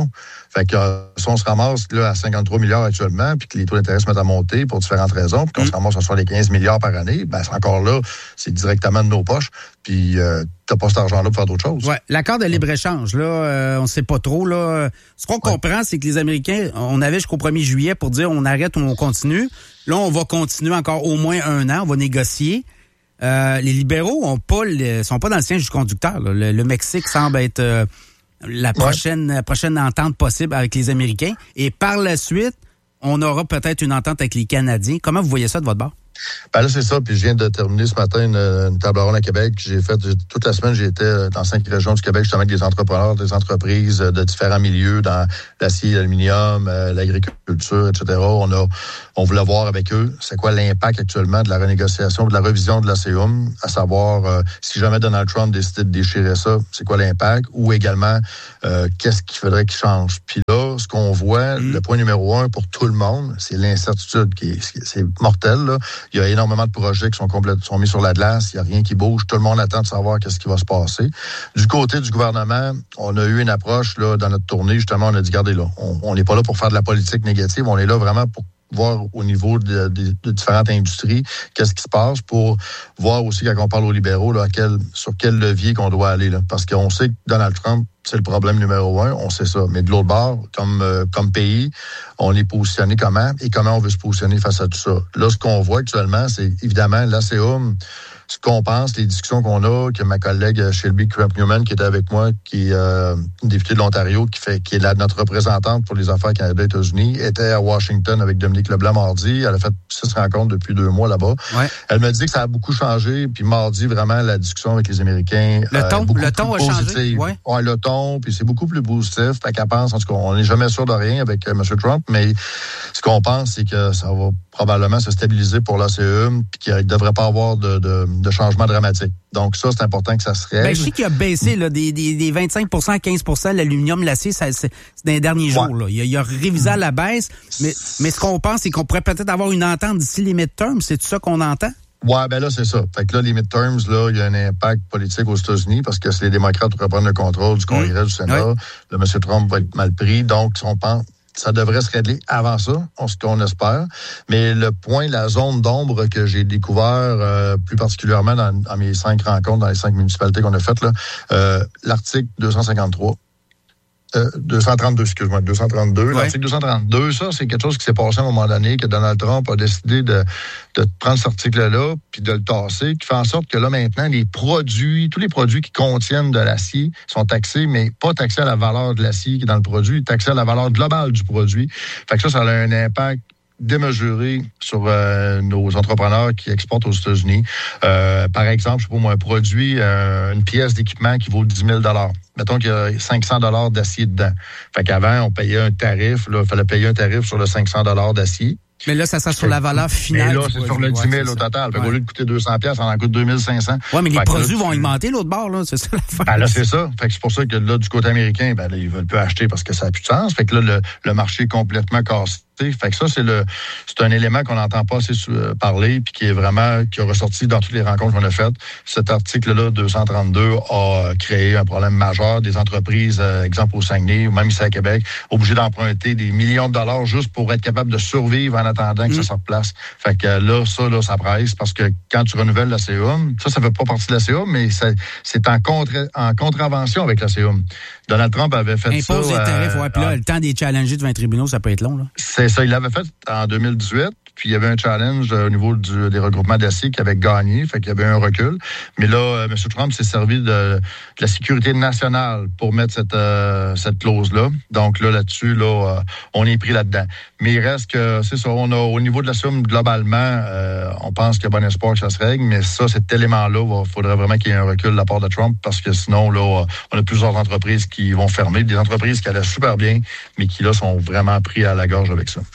Speaker 11: Fait que euh, si on se ramasse là, à cinquante-trois milliards actuellement, puis que les taux d'intérêt se mettent à monter pour différentes raisons, puis qu'on mmh. se ramasse à soixante-quinze milliards par année, ben c'est encore là, c'est directement de nos poches. Puis euh, t'as pas cet argent-là pour faire d'autres choses.
Speaker 10: Ouais, l'accord de libre-échange, là, euh, on sait pas trop. Là. Ce qu'on ouais. comprend, c'est que les Américains, on avait jusqu'au premier juillet pour dire on arrête ou on continue. Là, on va continuer encore au moins un an, on va négocier. Euh, les libéraux ont pas le, sont pas dans le siège du conducteur. Le, le Mexique semble être euh, la prochaine, ouais. la prochaine entente possible avec les Américains. Et par la suite, on aura peut-être une entente avec les Canadiens. Comment vous voyez ça de votre bord?
Speaker 11: Ben là, c'est ça. Puis je viens de terminer ce matin une, une table ronde à Québec. J'ai fait toute la semaine, j'ai été dans cinq régions du Québec, justement avec des entrepreneurs, des entreprises de différents milieux, dans l'acier, l'aluminium, euh, l'agriculture, et cetera. On a, on voulait voir avec eux, c'est quoi l'impact actuellement de la renégociation, de la révision de l'A C E M, à savoir euh, si jamais Donald Trump décidait de déchirer ça, c'est quoi l'impact, ou également euh, qu'est-ce qu'il faudrait qu'il change. Puis là, ce qu'on voit, mmh. le point numéro un pour tout le monde, c'est l'incertitude qui est, c'est mortel, là. Il y a énormément de projets qui sont complètement sont mis sur la glace. Il n'y a rien qui bouge. Tout le monde attend de savoir qu'est-ce qui va se passer. Du côté du gouvernement, on a eu une approche là dans notre tournée. Justement, on a dit, regardez là, on n'est pas là pour faire de la politique négative. On est là vraiment pour voir au niveau de, de, de différentes industries qu'est-ce qui se passe, pour voir aussi, quand on parle aux libéraux, là, à quel, sur quel levier qu'on doit aller. Là. Parce qu'on sait que Donald Trump, c'est le problème numéro un, on sait ça. Mais de l'autre bord, comme, euh, comme pays, on est positionné comment et comment on veut se positionner face à tout ça. Là, ce qu'on voit actuellement, c'est évidemment l'A C E M, ce qu'on pense, les discussions qu'on a, que ma collègue Shelby Crump-Newman, qui était avec moi, qui est euh, une députée de l'Ontario, qui fait qui est la, notre représentante pour les affaires Canada-États-Unis, était à Washington avec Dominique Leblanc mardi. Elle a fait six rencontres depuis deux mois là-bas. Ouais. Elle me dit que ça a beaucoup changé, puis mardi, vraiment, la discussion avec les Américains...
Speaker 10: Le ton,
Speaker 11: euh,
Speaker 10: le ton a changé,
Speaker 11: ouais. ouais. Le ton, puis c'est beaucoup plus positif. Fait qu'elle pense, en tout cas, on n'est jamais sûr de rien avec euh, M. Trump, mais ce qu'on pense, c'est que ça va probablement se stabiliser pour l'A C E M, puis qu'il ne devrait pas avoir de, de, de changement dramatique. Donc ça, c'est important que ça se règle.
Speaker 10: Ben, je sais qu'il a baissé là, des, des, des vingt-cinq pour cent à quinze pour cent l'aluminium, l'acier, ça, c'est, c'est dans les derniers jours. Ouais. Là. Il, a, il a révisé à la baisse, mais, mais ce qu'on pense, c'est qu'on pourrait peut-être avoir une entente d'ici les midterms. C'est tout ça qu'on entend?
Speaker 11: Ouais, ben là, c'est ça. Fait que là, les midterms, là, il y a un impact politique aux États-Unis parce que si les démocrates reprennent le contrôle du Congrès, mmh. du Sénat, ouais. le M. Trump va être mal pris. Donc, si on pense... ça devrait se régler avant ça, ce qu'on espère. Mais le point, la zone d'ombre que j'ai découvert, euh, plus particulièrement dans, dans mes cinq rencontres, dans les cinq municipalités qu'on a faites, là, euh, l'article deux cent cinquante-trois. Euh, deux cent trente-deux, excuse-moi, deux cent trente-deux. Ouais. L'article deux cent trente-deux, ça, c'est quelque chose qui s'est passé à un moment donné, que Donald Trump a décidé de, de prendre cet article-là, puis de le tasser, qui fait en sorte que là, maintenant, les produits, tous les produits qui contiennent de l'acier sont taxés, mais pas taxés à la valeur de l'acier qui est dans le produit, taxés à la valeur globale du produit. Fait que ça, ça a un impact démesuré sur euh, nos entrepreneurs qui exportent aux États-Unis. Euh, par exemple, je sais pas moi, un produit, euh, une pièce d'équipement qui vaut dix mille dollars. Mettons qu'il y a cinq cents dollars d'acier dedans. Fait qu'avant, on payait un tarif, là, il fallait payer un tarif sur le cinq cents dollars d'acier.
Speaker 10: Mais là, ça sera sur la valeur finale.
Speaker 11: Mais là, c'est sur le dix mille ouais, au total. Fait ouais. Au lieu de coûter deux cents dollars, ça en coûte deux mille cinq cents.
Speaker 10: Oui, mais
Speaker 11: fait
Speaker 10: les produits
Speaker 11: là,
Speaker 10: vont augmenter l'autre bord, là. C'est ça la fin.
Speaker 11: Ben là, c'est ça. Fait que c'est pour ça que là, du côté américain, ben là, ils veulent plus acheter parce que ça n'a plus de sens. Fait que là, le, le marché est complètement cassé. Fait que ça, c'est le, c'est un élément qu'on n'entend pas assez parler, puis qui est vraiment, qui a ressorti dans toutes les rencontres qu'on a faites. Cet article-là, deux cent trente-deux, a créé un problème majeur. Des entreprises, euh, exemple au Saguenay, ou même ici à Québec, obligées d'emprunter des millions de dollars juste pour être capable de survivre en attendant que mmh. ça se replace. Fait que là, ça, là, ça presse, parce que quand tu renouvelles l'A C E M, ça, ça fait pas partie de l'A C E M, mais ça, c'est en, contre, en contravention avec l'A C E M. Donald Trump avait fait
Speaker 10: Impose
Speaker 11: ça...
Speaker 10: Impose les tarifs,
Speaker 11: euh,
Speaker 10: ouais, puis là, le temps des challenges devant les tribunaux, ça peut être long, là.
Speaker 11: C'est ça, il l'avait fait en deux mille dix-huit, puis il y avait un challenge au niveau du, des regroupements d'acier qui avait gagné, fait qu'il y avait un recul. Mais là, euh, M. Trump s'est servi de, de la sécurité nationale pour mettre cette, euh, cette clause-là. Donc là, là-dessus, là, euh, on est pris là-dedans. Mais il reste que, c'est ça, on a au niveau de la somme, globalement, euh, on pense qu'il y a bon espoir que ça se règle, mais ça, cet élément-là, il faudrait vraiment qu'il y ait un recul de la part de Trump, parce que sinon, là, on a plusieurs entreprises qui vont fermer, des entreprises qui allaient super bien, mais qui, là, sont vraiment pris à la gorge avec ça.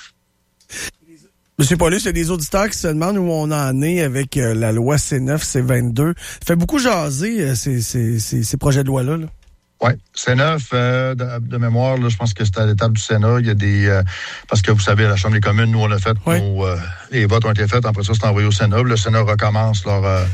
Speaker 12: Monsieur Paulus, il y a des auditeurs qui se demandent où on en est avec euh, la loi C neuf, C vingt-deux. Ça fait beaucoup jaser euh, ces, ces, ces, ces projets de loi-là. Là.
Speaker 11: Oui, C neuf, euh, de, de mémoire, là, je pense que c'était à l'étape du Sénat. Il y a des... Euh, parce que vous savez, à la Chambre des communes, nous, on l'a fait. Oui. Nos, euh, les votes ont été faits. Après ça, c'est envoyé au Sénat. Le Sénat recommence leur... Euh,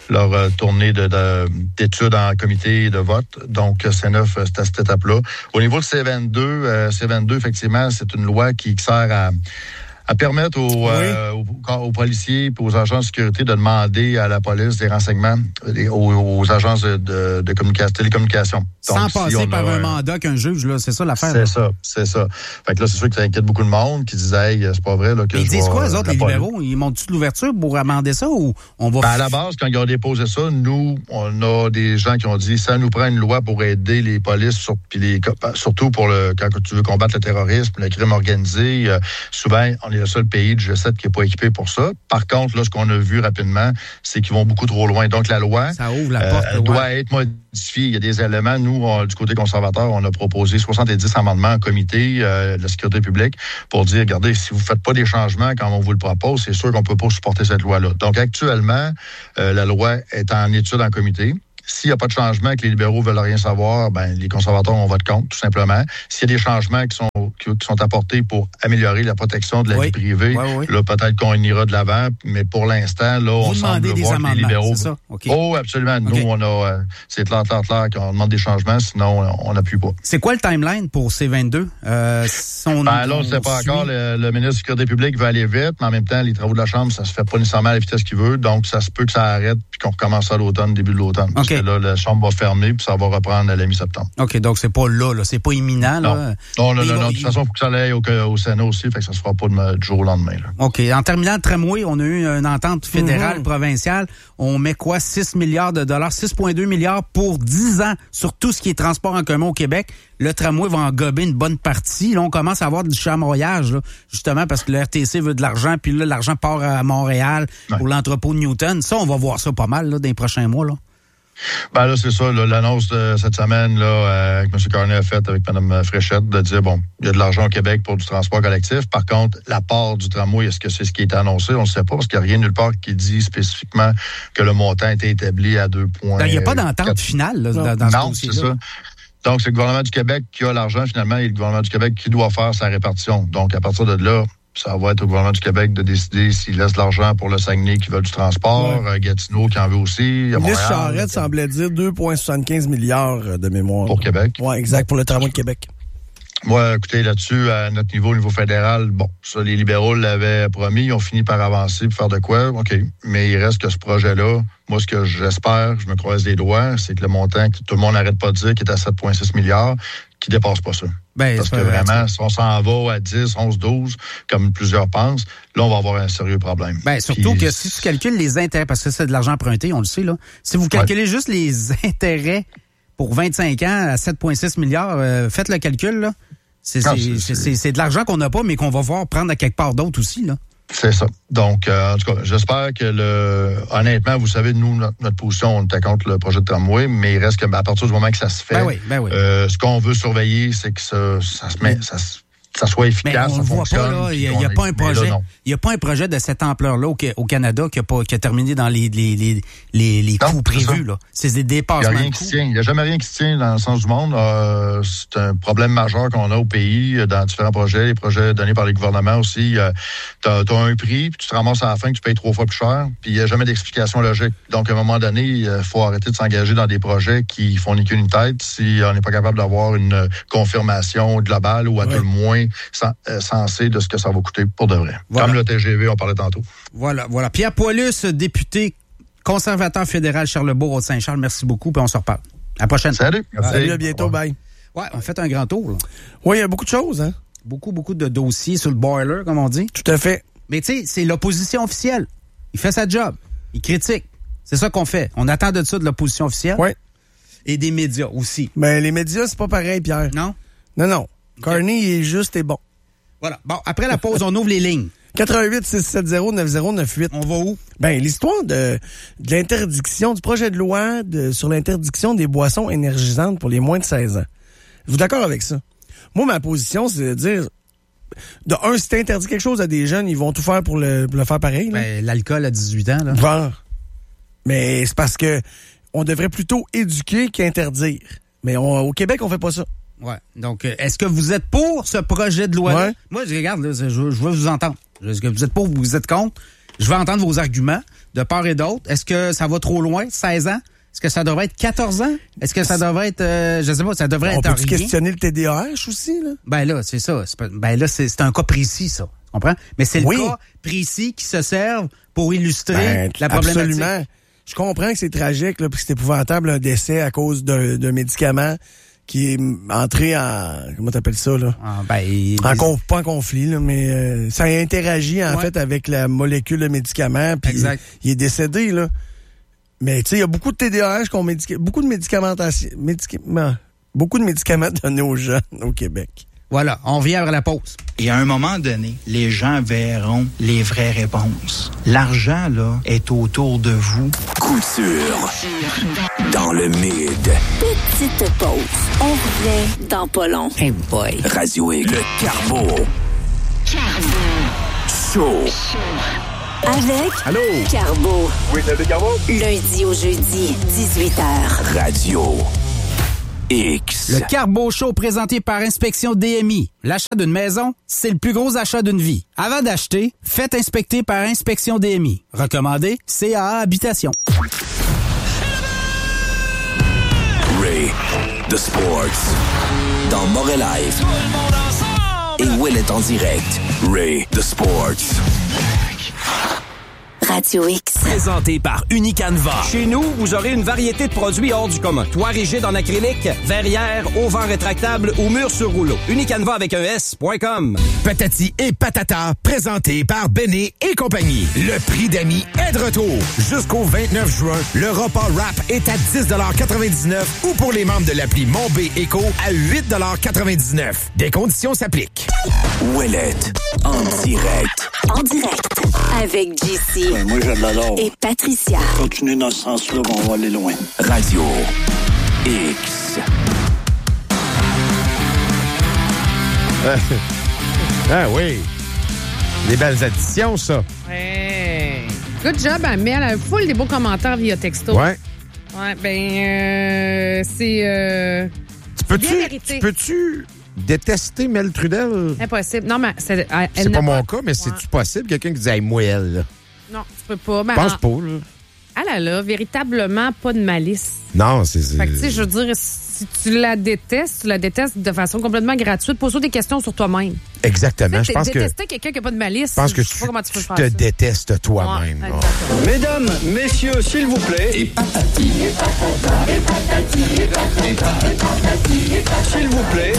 Speaker 11: leur euh, tournée de, de, d'études en comité et de vote. Donc, C neuf, c'est à cette étape-là. Au niveau de C vingt-deux, euh, C vingt-deux, effectivement, c'est une loi qui sert à... à permettre aux, oui. euh, aux, aux policiers et aux agents de sécurité de demander à la police des renseignements des, aux, aux agences de, de, de communication, télécommunication.
Speaker 10: Sans
Speaker 11: Donc,
Speaker 10: passer
Speaker 11: si
Speaker 10: par
Speaker 11: a,
Speaker 10: un mandat qu'un juge, là, c'est ça l'affaire.
Speaker 11: C'est
Speaker 10: là.
Speaker 11: ça, c'est ça. Fait que là, c'est sûr que ça inquiète beaucoup de monde qui disent, hey, c'est pas vrai, là, que
Speaker 10: Mais
Speaker 11: je
Speaker 10: ils disent
Speaker 11: vois,
Speaker 10: quoi, les autres, les
Speaker 11: police.
Speaker 10: libéraux? Ils montent-tu de l'ouverture pour amender ça ou on va...
Speaker 11: Ben, à la base, quand ils ont déposé ça, nous, on a des gens qui ont dit, ça nous prend une loi pour aider les polices, sur, puis les, surtout pour le, quand tu veux combattre le terrorisme, le crime organisé. Euh, souvent, on est le seul pays du G sept qui n'est pas équipé pour ça. Par contre, là, ce qu'on a vu rapidement, c'est qu'ils vont beaucoup trop loin. Donc, la loi
Speaker 10: ça ouvre la porte,
Speaker 11: euh, elle doit être modifiée. Il y a des éléments. Nous, on, du côté conservateur, on a proposé soixante-dix amendements en comité euh, de la sécurité publique pour dire, regardez, si vous ne faites pas des changements quand on vous le propose, c'est sûr qu'on ne peut pas supporter cette loi-là. Donc, actuellement, euh, la loi est en étude en comité. S'il n'y a pas de changement et que les libéraux veulent rien savoir, ben les conservateurs ont vote contre, tout simplement. S'il y a des changements qui sont qui, qui sont apportés pour améliorer la protection de la
Speaker 10: oui.
Speaker 11: vie privée, oui, oui. là, peut-être qu'on ira de l'avant, mais pour l'instant, là,
Speaker 10: vous
Speaker 11: on semble voir que les libéraux...
Speaker 10: c'est ça? Okay.
Speaker 11: Oh, absolument. Nous, okay. on a... Euh, c'est clair, clair, clair qu'on demande des changements, sinon, on n'appuie pas.
Speaker 10: C'est quoi le timeline pour C vingt-deux? Euh,
Speaker 11: on, ben là, on ne sait pas suit... encore. Le, le ministre de la Sécurité publique veut aller vite, mais en même temps, les travaux de la Chambre, ça se fait pas nécessairement à la vitesse qu'il veut, donc ça se peut que ça arrête puis qu'on recommence à l'automne, début de l'automne. Okay. Parce que là, la Chambre va fermer puis ça va reprendre à la mi-septembre.
Speaker 10: OK, donc c'est pas là, là. C'est pas imminent, là.
Speaker 11: Non, non, non, non. De toute façon, il faut que ça aille au, au Sénat aussi, fait que ça se fera pas de, du jour au lendemain, là.
Speaker 10: OK. En terminant le tramway, on a eu une entente fédérale, mm-hmm. provinciale. On met quoi? six milliards de dollars, six virgule deux milliards pour dix ans sur tout ce qui est transport en commun au Québec. Le tramway va en gober une bonne partie. Là, on commence à avoir du chamoyage, là, justement, parce que le R T C veut de l'argent, puis là, l'argent part à Montréal ouais. pour l'entrepôt de Newton. Ça, on va voir ça pas mal, là, dans les prochains mois, là.
Speaker 11: Ben là, c'est ça, là, l'annonce de cette semaine là, euh, que M. Carney a faite avec Mme Fréchette, de dire, bon, il y a de l'argent au Québec pour du transport collectif. Par contre, la part du tramway, est-ce que c'est ce qui est annoncé? On ne sait pas, parce qu'il n'y a rien nulle part qui dit spécifiquement que le montant a été établi à deux points.
Speaker 10: Il n'y a pas d'entente finale là, dans, dans
Speaker 11: non,
Speaker 10: ce
Speaker 11: c'est ça. Donc, c'est le gouvernement du Québec qui a l'argent, finalement, et le gouvernement du Québec qui doit faire sa répartition. Donc, à partir de là, ça va être au gouvernement du Québec de décider s'il laisse de l'argent pour le Saguenay qui veut du transport, ouais. Gatineau qui en veut aussi.
Speaker 12: Le ministre Charette semblait dire deux virgule soixante-quinze milliards de mémoire.
Speaker 11: Pour Québec.
Speaker 12: Oui, exact, pour le tramway de Québec.
Speaker 11: Moi, écoutez, là-dessus, à notre niveau, au niveau fédéral, bon, ça, les libéraux l'avaient promis, ils ont fini par avancer, pour faire de quoi, OK. Mais il reste que ce projet-là, moi, ce que j'espère, je me croise les doigts, c'est que le montant que tout le monde n'arrête pas de dire, qui est à sept virgule six milliards, qui dépasse pas ça.
Speaker 10: Ben,
Speaker 11: parce que vraiment, si on s'en va à dix, onze, douze, comme plusieurs pensent, là, on va avoir un sérieux problème.
Speaker 10: Ben, surtout
Speaker 11: Puis,
Speaker 10: que si tu calcules les intérêts, parce que c'est de l'argent emprunté, on le sait, là. Si vous calculez ouais. juste les intérêts pour vingt-cinq ans à sept virgule six milliards, euh, faites le calcul, là. C'est, ah, c'est, c'est, c'est, c'est de l'argent qu'on n'a pas, mais qu'on va voir prendre à quelque part d'autre aussi, là.
Speaker 11: C'est ça. Donc, euh, en tout cas, j'espère que le. Honnêtement, vous savez, nous, notre, notre position, on était contre le projet de tramway, mais il reste que, à partir du moment que ça se fait,
Speaker 10: ben oui, ben oui.
Speaker 11: Euh, ce qu'on veut surveiller, c'est que ça, ça se met. Ça, ça soit efficace,
Speaker 10: mais on
Speaker 11: ça
Speaker 10: voit
Speaker 11: fonctionne.
Speaker 10: Pas, là, il n'y a, a pas un projet. Il y a pas un projet de cette ampleur-là au, au Canada qui a, pas, qui a terminé dans les, les, les, les, les coûts non, prévus. Là. C'est des dépassements.
Speaker 11: Il n'y a rien qui se tient. Il n'y a jamais rien qui se tient dans le sens du monde. Euh, c'est un problème majeur qu'on a au pays dans différents projets, les projets donnés par les gouvernements aussi. Euh, tu as un prix, puis tu te ramasses à la fin que tu payes trois fois plus cher, puis il n'y a jamais d'explication logique. Donc, à un moment donné, il faut arrêter de s'engager dans des projets qui font ni qu'une tête si on n'est pas capable d'avoir une confirmation globale ou à ouais. tout le moins sans, euh, sensé de ce que ça va coûter pour de vrai. Voilà. Comme le T G V, on parlait tantôt.
Speaker 10: Voilà, voilà. Pierre Poilus, député conservateur fédéral Charlebourg, Haute-Saint-Charles, merci beaucoup, puis on se reparle. À la prochaine.
Speaker 11: Salut.
Speaker 12: Merci. Salut, à bientôt, bye.
Speaker 10: Ouais, on fait un grand tour, là.
Speaker 12: Oui, il y a beaucoup de choses, hein.
Speaker 10: Beaucoup, beaucoup de dossiers sur le boiler, comme on dit.
Speaker 12: Tout à fait.
Speaker 10: Mais tu sais, c'est l'opposition officielle. Il fait sa job. Il critique. C'est ça qu'on fait. On attend de ça de l'opposition officielle.
Speaker 12: Oui.
Speaker 10: Et des médias aussi.
Speaker 12: Mais les médias, c'est pas pareil, Pierre.
Speaker 10: Non?
Speaker 12: Non, non. Okay. Carney, il est juste et bon.
Speaker 10: Voilà. Bon, après la pause, on ouvre les lignes.
Speaker 12: quatre un huit, six sept zéro, neuf zéro neuf huit.
Speaker 10: On va où?
Speaker 12: Ben, l'histoire de, de l'interdiction, du projet de loi de, sur l'interdiction des boissons énergisantes pour les moins de seize ans. Êtes-vous d'accord avec ça? Moi, ma position, c'est de dire, de un, si t'interdis quelque chose à des jeunes, ils vont tout faire pour le, pour le faire pareil. Là.
Speaker 10: Ben, l'alcool à dix-huit ans, là.
Speaker 12: Bon. Mais c'est parce que on devrait plutôt éduquer qu'interdire. Mais on, au Québec, on fait pas ça.
Speaker 10: Ouais. Donc, est-ce que vous êtes pour ce projet de loi-là?
Speaker 12: Ouais.
Speaker 10: Moi, je regarde, là, je, je veux vous entendre. Est-ce que vous êtes pour ou vous êtes contre? je veux entendre vos arguments de part et d'autre. Est-ce que ça va trop loin, seize ans? Est-ce que ça devrait être quatorze ans? Est-ce que ça devrait être, euh, je sais pas, ça devrait
Speaker 12: On
Speaker 10: être
Speaker 12: peut questionner le T D A H aussi, là?
Speaker 10: Ben là, c'est ça. C'est pas, ben là, c'est, c'est un cas précis, ça. Tu comprends? Mais c'est le
Speaker 12: oui.
Speaker 10: cas précis qui se serve pour illustrer
Speaker 12: ben,
Speaker 10: la problématique.
Speaker 12: Absolument. Je comprends que c'est tragique, là, puis que c'est épouvantable un décès à cause d'un, d'un médicament qui est entré en, comment t'appelles ça, là?
Speaker 10: Ah, ben, il...
Speaker 12: en conf, pas en conflit, là, mais euh, ça interagit, en
Speaker 10: ouais.
Speaker 12: fait, avec la molécule de médicament, puis il, il est décédé, là. Mais tu sais, il y a beaucoup de T D A H, qu'on médica... beaucoup de médicamentation, médicaments, beaucoup de médicaments donnés aux jeunes au Québec.
Speaker 10: Voilà, on revient à la pause.
Speaker 13: Et à un moment donné, les gens verront les vraies réponses. L'argent, là, est autour de vous.
Speaker 5: Coup sûr. Dans le mid.
Speaker 6: Petite pause. On revient dans pas long.
Speaker 5: Hey boy. Radio X. Le Carbo. Show.
Speaker 6: Avec
Speaker 5: Allô?
Speaker 6: Carbo.
Speaker 5: Oui, c'est le Carbo.
Speaker 6: Lundi au jeudi, dix-huit heures.
Speaker 5: Radio X.
Speaker 10: Le Carbo Show présenté par Inspection D M I. L'achat d'une maison, c'est le plus gros achat d'une vie. Avant d'acheter, faites inspecter par Inspection D M I. Recommandé, C A A Habitation.
Speaker 5: Ray, The Sports. Dans Montréal Live. Et Will est en direct. Ray, The Sports.
Speaker 6: Radio X.
Speaker 14: Présenté par Unicanva. Chez nous, vous aurez une variété de produits hors du commun. Toit rigide en acrylique, verrière, auvent rétractable ou mur sur rouleau. Unicanva avec un S point com.
Speaker 15: Patati et patata, présenté par Béné et compagnie. Le prix d'amis est de retour. Jusqu'au vingt-neuf juin, le repas wrap est à dix quatre-vingt-dix-neuf ou pour les membres de l'appli Mon B Éco à huit quatre-vingt-dix-neuf. Des conditions s'appliquent.
Speaker 5: Ouellette, en direct.
Speaker 6: En direct. Avec J C.
Speaker 9: Ouais, moi, je l'adore.
Speaker 6: Et Patricia.
Speaker 9: Continue dans ce sens-là, on va aller loin.
Speaker 5: Radio X.
Speaker 16: Ah oui. Des belles additions, ça.
Speaker 17: Ouais. Good job, Amel. Elle a full des beaux commentaires via texto.
Speaker 16: Ouais.
Speaker 17: Ouais, ben, euh, c'est. Euh,
Speaker 16: tu peux-tu,
Speaker 17: bien mérité.
Speaker 16: tu peux-tu détester Mel Trudel?
Speaker 17: Impossible. Non, mais c'est. Elle,
Speaker 16: c'est
Speaker 17: elle
Speaker 16: pas
Speaker 17: n'a
Speaker 16: mon
Speaker 17: pas...
Speaker 16: cas, mais
Speaker 17: ouais.
Speaker 16: c'est-tu possible? Quelqu'un qui dit, hey, moi, elle, là.
Speaker 17: Non, tu peux pas. Ben,
Speaker 16: Je pense
Speaker 17: en...
Speaker 16: pas, là.
Speaker 17: Elle, elle a véritablement pas de malice.
Speaker 16: Non, c'est... c'est...
Speaker 17: Fait que, tu sais, je veux dire, si tu la détestes, tu la détestes de façon complètement gratuite. Pose-toi des questions sur toi-même.
Speaker 16: Exactement. Je pense que...
Speaker 17: Détester quelqu'un qui n'a pas de malice,
Speaker 16: je pense que
Speaker 17: je sais pas comment tu peux
Speaker 16: tu
Speaker 17: faire
Speaker 16: te
Speaker 17: ça.
Speaker 16: détestes toi-même.
Speaker 17: Ouais,
Speaker 16: oh.
Speaker 8: Mesdames, messieurs, s'il vous plaît.
Speaker 9: Et patati, et patata, et patati, et patati, et patati, et patati.
Speaker 8: S'il vous plaît.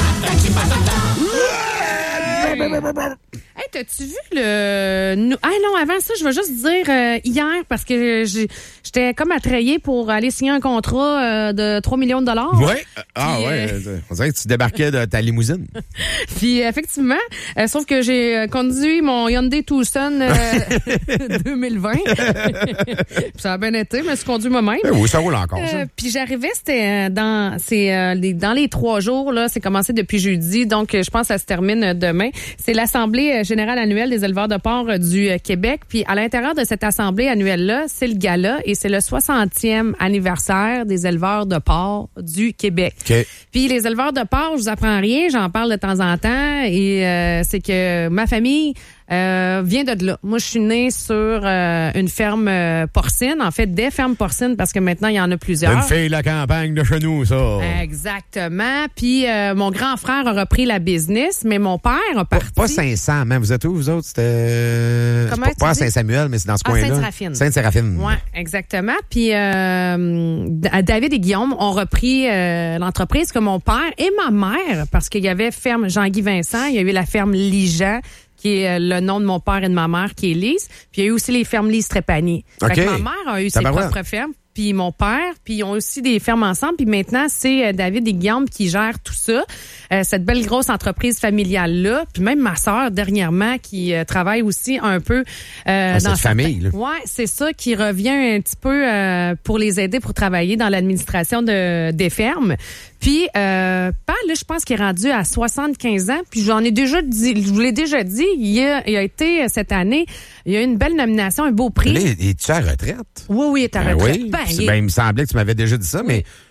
Speaker 17: Hey, t'as-tu vu le... Ah non, avant ça, je veux juste dire euh, hier, parce que j'ai, j'étais comme attrayée pour aller signer un contrat euh, de trois millions de dollars.
Speaker 16: Oui. Ah
Speaker 17: Puis,
Speaker 16: ouais.
Speaker 17: euh...
Speaker 16: On dirait que tu débarquais de ta limousine.
Speaker 17: Puis effectivement, euh, sauf que j'ai conduit mon Hyundai Tucson euh, deux mille vingt. Puis ça a bien été, mais je suis conduit moi-même.
Speaker 16: Ben oui, ça roule encore.
Speaker 17: Euh, puis j'arrivais, c'était dans, c'est, euh, les, dans les trois jours, là, c'est commencé depuis jeudi, donc je pense que ça se termine demain. C'est l'Assemblée générale annuelle des éleveurs de porc du Québec. Puis à l'intérieur de cette assemblée annuelle-là, c'est le gala et c'est le soixantième anniversaire des éleveurs de porc du Québec.
Speaker 16: Okay.
Speaker 17: Puis les éleveurs de porc, je vous apprends rien, j'en parle de temps en temps et euh, c'est que ma famille euh, vient de là. Moi, je suis née sur euh, une ferme euh, porcine, en fait des fermes porcines parce que maintenant il y en a plusieurs.
Speaker 16: Une fille de la campagne de chez nous, ça.
Speaker 17: Exactement. Puis euh, mon grand frère a repris la business, mais mon père a parti.
Speaker 16: Pas, pas Saint-Saëns, mais vous êtes où, vous autres? C'était...
Speaker 17: Comment
Speaker 16: pas,
Speaker 17: tu
Speaker 16: pas à
Speaker 17: dis?
Speaker 16: Saint-Samuel, mais c'est dans ce
Speaker 17: Ah,
Speaker 16: coin-là.
Speaker 17: Sainte-Séraphine.
Speaker 16: Sainte-Séraphine.
Speaker 17: Oui, exactement. Puis euh, David et Guillaume ont repris euh, l'entreprise que mon père et ma mère, parce qu'il y avait ferme Jean-Guy Vincent, il y a eu la ferme Ligeant, qui est le nom de mon père et de ma mère, qui est Lise. Puis il y a eu aussi les fermes Lise Trépanier.
Speaker 16: Okay.
Speaker 17: Fait que ma mère a eu ses propres fermes, puis mon père, puis ils ont aussi des fermes ensemble. Puis maintenant, c'est David et Guillaume qui gèrent tout ça, euh, cette belle grosse entreprise familiale-là. Puis même ma sœur, dernièrement, qui euh, travaille aussi un peu euh,
Speaker 16: ah,
Speaker 17: dans
Speaker 16: cette famille. Là.
Speaker 17: Ouais, c'est ça, qui revient un petit peu euh, pour les aider pour travailler dans l'administration de, des fermes. Puis, euh, Pat, là, je pense qu'il est rendu à soixante-quinze ans. Puis, j'en ai déjà dit, je vous l'ai déjà dit, il a, il a été, cette année, il y a eu une belle nomination, un beau prix.
Speaker 16: Là, es-tu à retraite?
Speaker 17: Oui, oui, il est à
Speaker 16: ben
Speaker 17: retraite.
Speaker 16: Oui.
Speaker 17: Ben,
Speaker 16: C'est,
Speaker 17: il...
Speaker 16: ben, il me semblait que tu m'avais déjà dit ça, oui. mais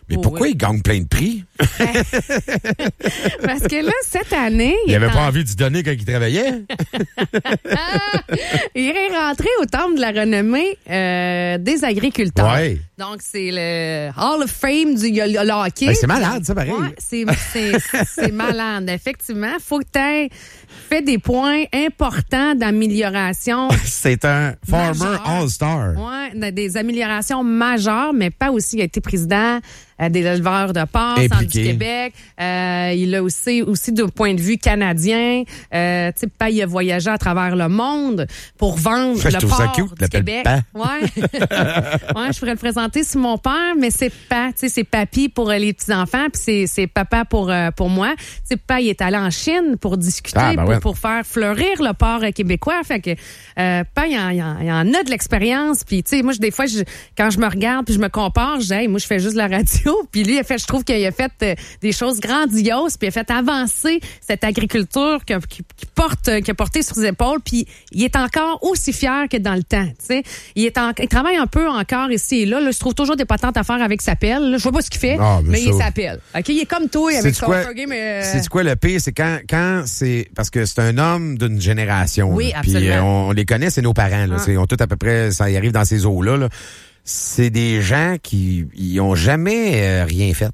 Speaker 16: Mais
Speaker 17: Oh,
Speaker 16: pourquoi
Speaker 17: oui.
Speaker 16: il gagne plein de prix?
Speaker 17: Parce que là, cette année...
Speaker 16: Il avait
Speaker 17: est
Speaker 16: pas
Speaker 17: en-
Speaker 16: envie d'y donner quand il travaillait?
Speaker 17: Il est rentré au temple de la renommée euh, des agriculteurs.
Speaker 16: Ouais.
Speaker 17: Donc, c'est le Hall of Fame du y a le hockey.
Speaker 16: Ben, c'est malade, ça, pareil.
Speaker 17: Ouais, c'est, c'est, c'est malade, effectivement. Faut que tu aies fait des points importants d'amélioration.
Speaker 16: C'est un farmer
Speaker 17: Majeur.
Speaker 16: all-star.
Speaker 17: Ouais, des améliorations majeures, mais pas aussi. Il a été président euh, des éleveurs de porc,
Speaker 16: Impliqué.
Speaker 17: Centre du Québec. Euh, il a aussi, aussi d'un point de vue canadien, euh, tu sais, pas, il a voyagé à travers le monde pour vendre
Speaker 16: Je
Speaker 17: le
Speaker 16: trouve ça
Speaker 17: porc
Speaker 16: cute,
Speaker 17: du
Speaker 16: l'appelle
Speaker 17: Québec.
Speaker 16: Pa.
Speaker 17: Ouais. Ouais, je pourrais le présenter sur mon père, mais c'est pas, tu sais, c'est papy pour euh, les petits-enfants, puis c'est, c'est papa pour, euh, pour moi. Tu sais, pa, il est allé en Chine pour discuter,
Speaker 16: Ah, ben
Speaker 17: pour,
Speaker 16: ouais.
Speaker 17: pour faire fleurir le porc euh, québécois. Fait que, euh, pa, il en, il en, il en a de l'expérience, puis tu sais, moi, je- des fois, je, quand je me regarde puis je me compare, je dis, hey, moi, je fais juste la radio, puis lui, il a fait, je trouve qu'il a fait euh, des choses grandioses, puis il a fait avancer cette agriculture que- qui, qui porte, euh, qui a porté sur ses épaules, puis il est encore aussi fier que dans le temps, tu sais. Il est en, il travaille un peu encore ici et là, là. Je trouve toujours des patentes à faire avec sa pelle. là. Je sais pas ce qu'il fait,
Speaker 16: Ah, mais
Speaker 17: mais
Speaker 16: ça-
Speaker 17: il s'appelle. OK, il est comme toi avec
Speaker 16: C'est-tu
Speaker 17: son
Speaker 16: quoi,
Speaker 17: Fergie, mais... euh,
Speaker 16: c'est-tu quoi le pire? C'est quand, quand c'est. Parce que c'est un homme d'une génération.
Speaker 17: Oui,
Speaker 16: là. Puis
Speaker 17: absolument.
Speaker 16: euh, on, on les connaît, c'est nos parents. Là.
Speaker 17: Ah.
Speaker 16: C'est- Ils ont tout à peu près. Ça y arrive dans ces eaux-là. Là. C'est des gens qui ils ont jamais euh, rien fait.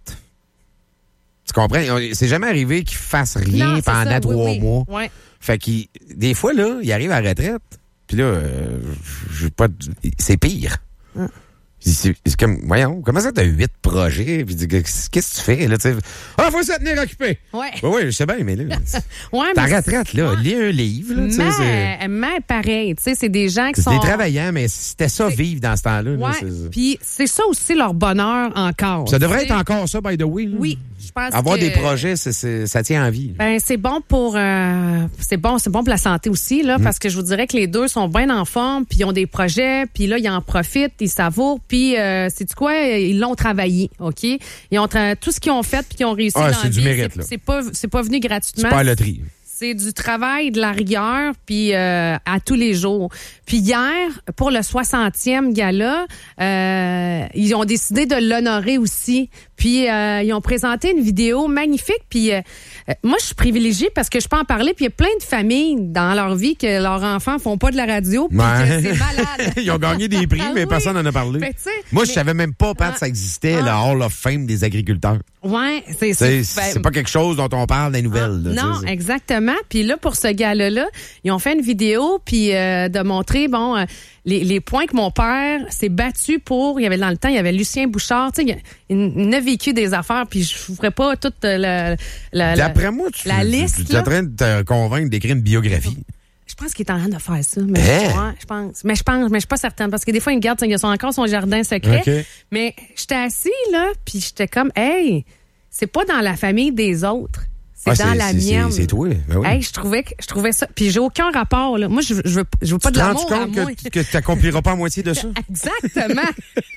Speaker 16: Tu comprends? Ils ont- C'est jamais arrivé qu'ils fassent rien
Speaker 17: non, c'est
Speaker 16: pendant
Speaker 17: ça, oui,
Speaker 16: trois
Speaker 17: oui.
Speaker 16: mois.
Speaker 17: Ouais.
Speaker 16: Fait qu'ils. Des fois, là, ils arrivent à la retraite. Puis là, euh, je veux pas. C'est pire.
Speaker 17: Ah.
Speaker 16: C'est c'est comme, voyons, comment ça, t'as huit projets? Puis qu'est-ce que tu fais, là, tu sais? Ah, faut se tenir occupé!
Speaker 17: Ouais.
Speaker 16: Oui, oui, je sais bien, mais là,
Speaker 17: Ouais,
Speaker 16: ta
Speaker 17: mais
Speaker 16: retraite, là, lis un livre, là, tu sais, c'est-
Speaker 17: mais, mais pareil, tu sais, c'est des gens qui
Speaker 16: c'est
Speaker 17: sont...
Speaker 16: des travaillants, mais c'était ça, vivre dans ce temps-là. là,
Speaker 17: Ouais,
Speaker 16: c'est-
Speaker 17: puis c'est ça aussi leur bonheur encore.
Speaker 16: Ça devrait
Speaker 17: tu sais.
Speaker 16: être encore ça, by the way. là.
Speaker 17: Oui, je pense
Speaker 16: Avoir
Speaker 17: que-
Speaker 16: des projets, c'est- c'est- ça tient en vie.
Speaker 17: Ben c'est bon pour euh, c'est bon c'est bon pour la santé aussi là
Speaker 16: Mm.
Speaker 17: parce que je vous dirais que les deux sont bien en forme puis ils ont des projets puis là ils en profitent ils savourent puis euh, c'est du quoi ils l'ont travaillé ok ils ont tra- tout ce qu'ils ont fait puis qu'ils ont réussi
Speaker 16: Ah,
Speaker 17: dans
Speaker 16: c'est
Speaker 17: la
Speaker 16: du
Speaker 17: vie,
Speaker 16: mérite,
Speaker 17: c'est-
Speaker 16: là.
Speaker 17: c'est pas c'est pas venu gratuitement
Speaker 16: C'est pas à la loterie.
Speaker 17: c'est du travail de la rigueur, puis euh, à tous les jours. Puis hier, pour le soixantième gala, euh, ils ont décidé de l'honorer aussi. Puis euh, ils ont présenté une vidéo magnifique. Puis euh, euh, moi, je suis privilégiée parce que je peux en parler. Puis il y a plein de familles dans leur vie que leurs enfants font pas de la radio. Puis
Speaker 16: Ouais.
Speaker 17: que c'est malade.
Speaker 16: Ils ont gagné des prix,
Speaker 17: Ah
Speaker 16: mais
Speaker 17: oui.
Speaker 16: personne n'en a parlé.
Speaker 17: Fait que, tu sais,
Speaker 16: Moi, je
Speaker 17: mais-
Speaker 16: savais même pas, Pat,
Speaker 17: Ah.
Speaker 16: ça existait, le
Speaker 17: Ah.
Speaker 16: Hall of Fame des agriculteurs.
Speaker 17: Ouais, c'est
Speaker 16: C'est
Speaker 17: c'est-
Speaker 16: c'est pas quelque chose dont on parle dans les nouvelles. là,
Speaker 17: Non,
Speaker 16: tu sais,
Speaker 17: exactement. Puis là, pour ce gala-là, ils ont fait une vidéo puis euh, de montrer, bon, euh, les, les points que mon père s'est battu pour. Il y avait dans le temps, il y avait Lucien Bouchard. Tu sais, il a- il, il a vécu des affaires. Puis je ne ferai pas toute euh, la, la, la-
Speaker 16: D'après moi, tu,
Speaker 17: la
Speaker 16: tu-
Speaker 17: liste.
Speaker 16: tu es en
Speaker 17: là.
Speaker 16: train de te convaincre d'écrire une biographie.
Speaker 17: Je pense qu'il est en train de faire ça. Mais
Speaker 16: Hein?
Speaker 17: ouais, je pense. Mais je pense, mais je suis pas certaine parce que des fois, il garde il a son- encore son jardin secret.
Speaker 16: OK.
Speaker 17: Mais j'étais assis là, puis j'étais comme, hey, c'est pas dans la famille des autres. C'est
Speaker 16: Ah,
Speaker 17: dans
Speaker 16: c'est-
Speaker 17: la
Speaker 16: c'est-
Speaker 17: mienne.
Speaker 16: c'est- c'est toi. Ben oui.
Speaker 17: Hey, je trouvais que je trouvais ça. Puis j'ai aucun rapport là. Moi, je, je veux, je veux pas
Speaker 16: Tu
Speaker 17: de
Speaker 16: te
Speaker 17: l'amour
Speaker 16: rends
Speaker 17: à
Speaker 16: compte
Speaker 17: moi.
Speaker 16: que, que tu n'accompliras pas à moitié de ça?
Speaker 17: Exactement.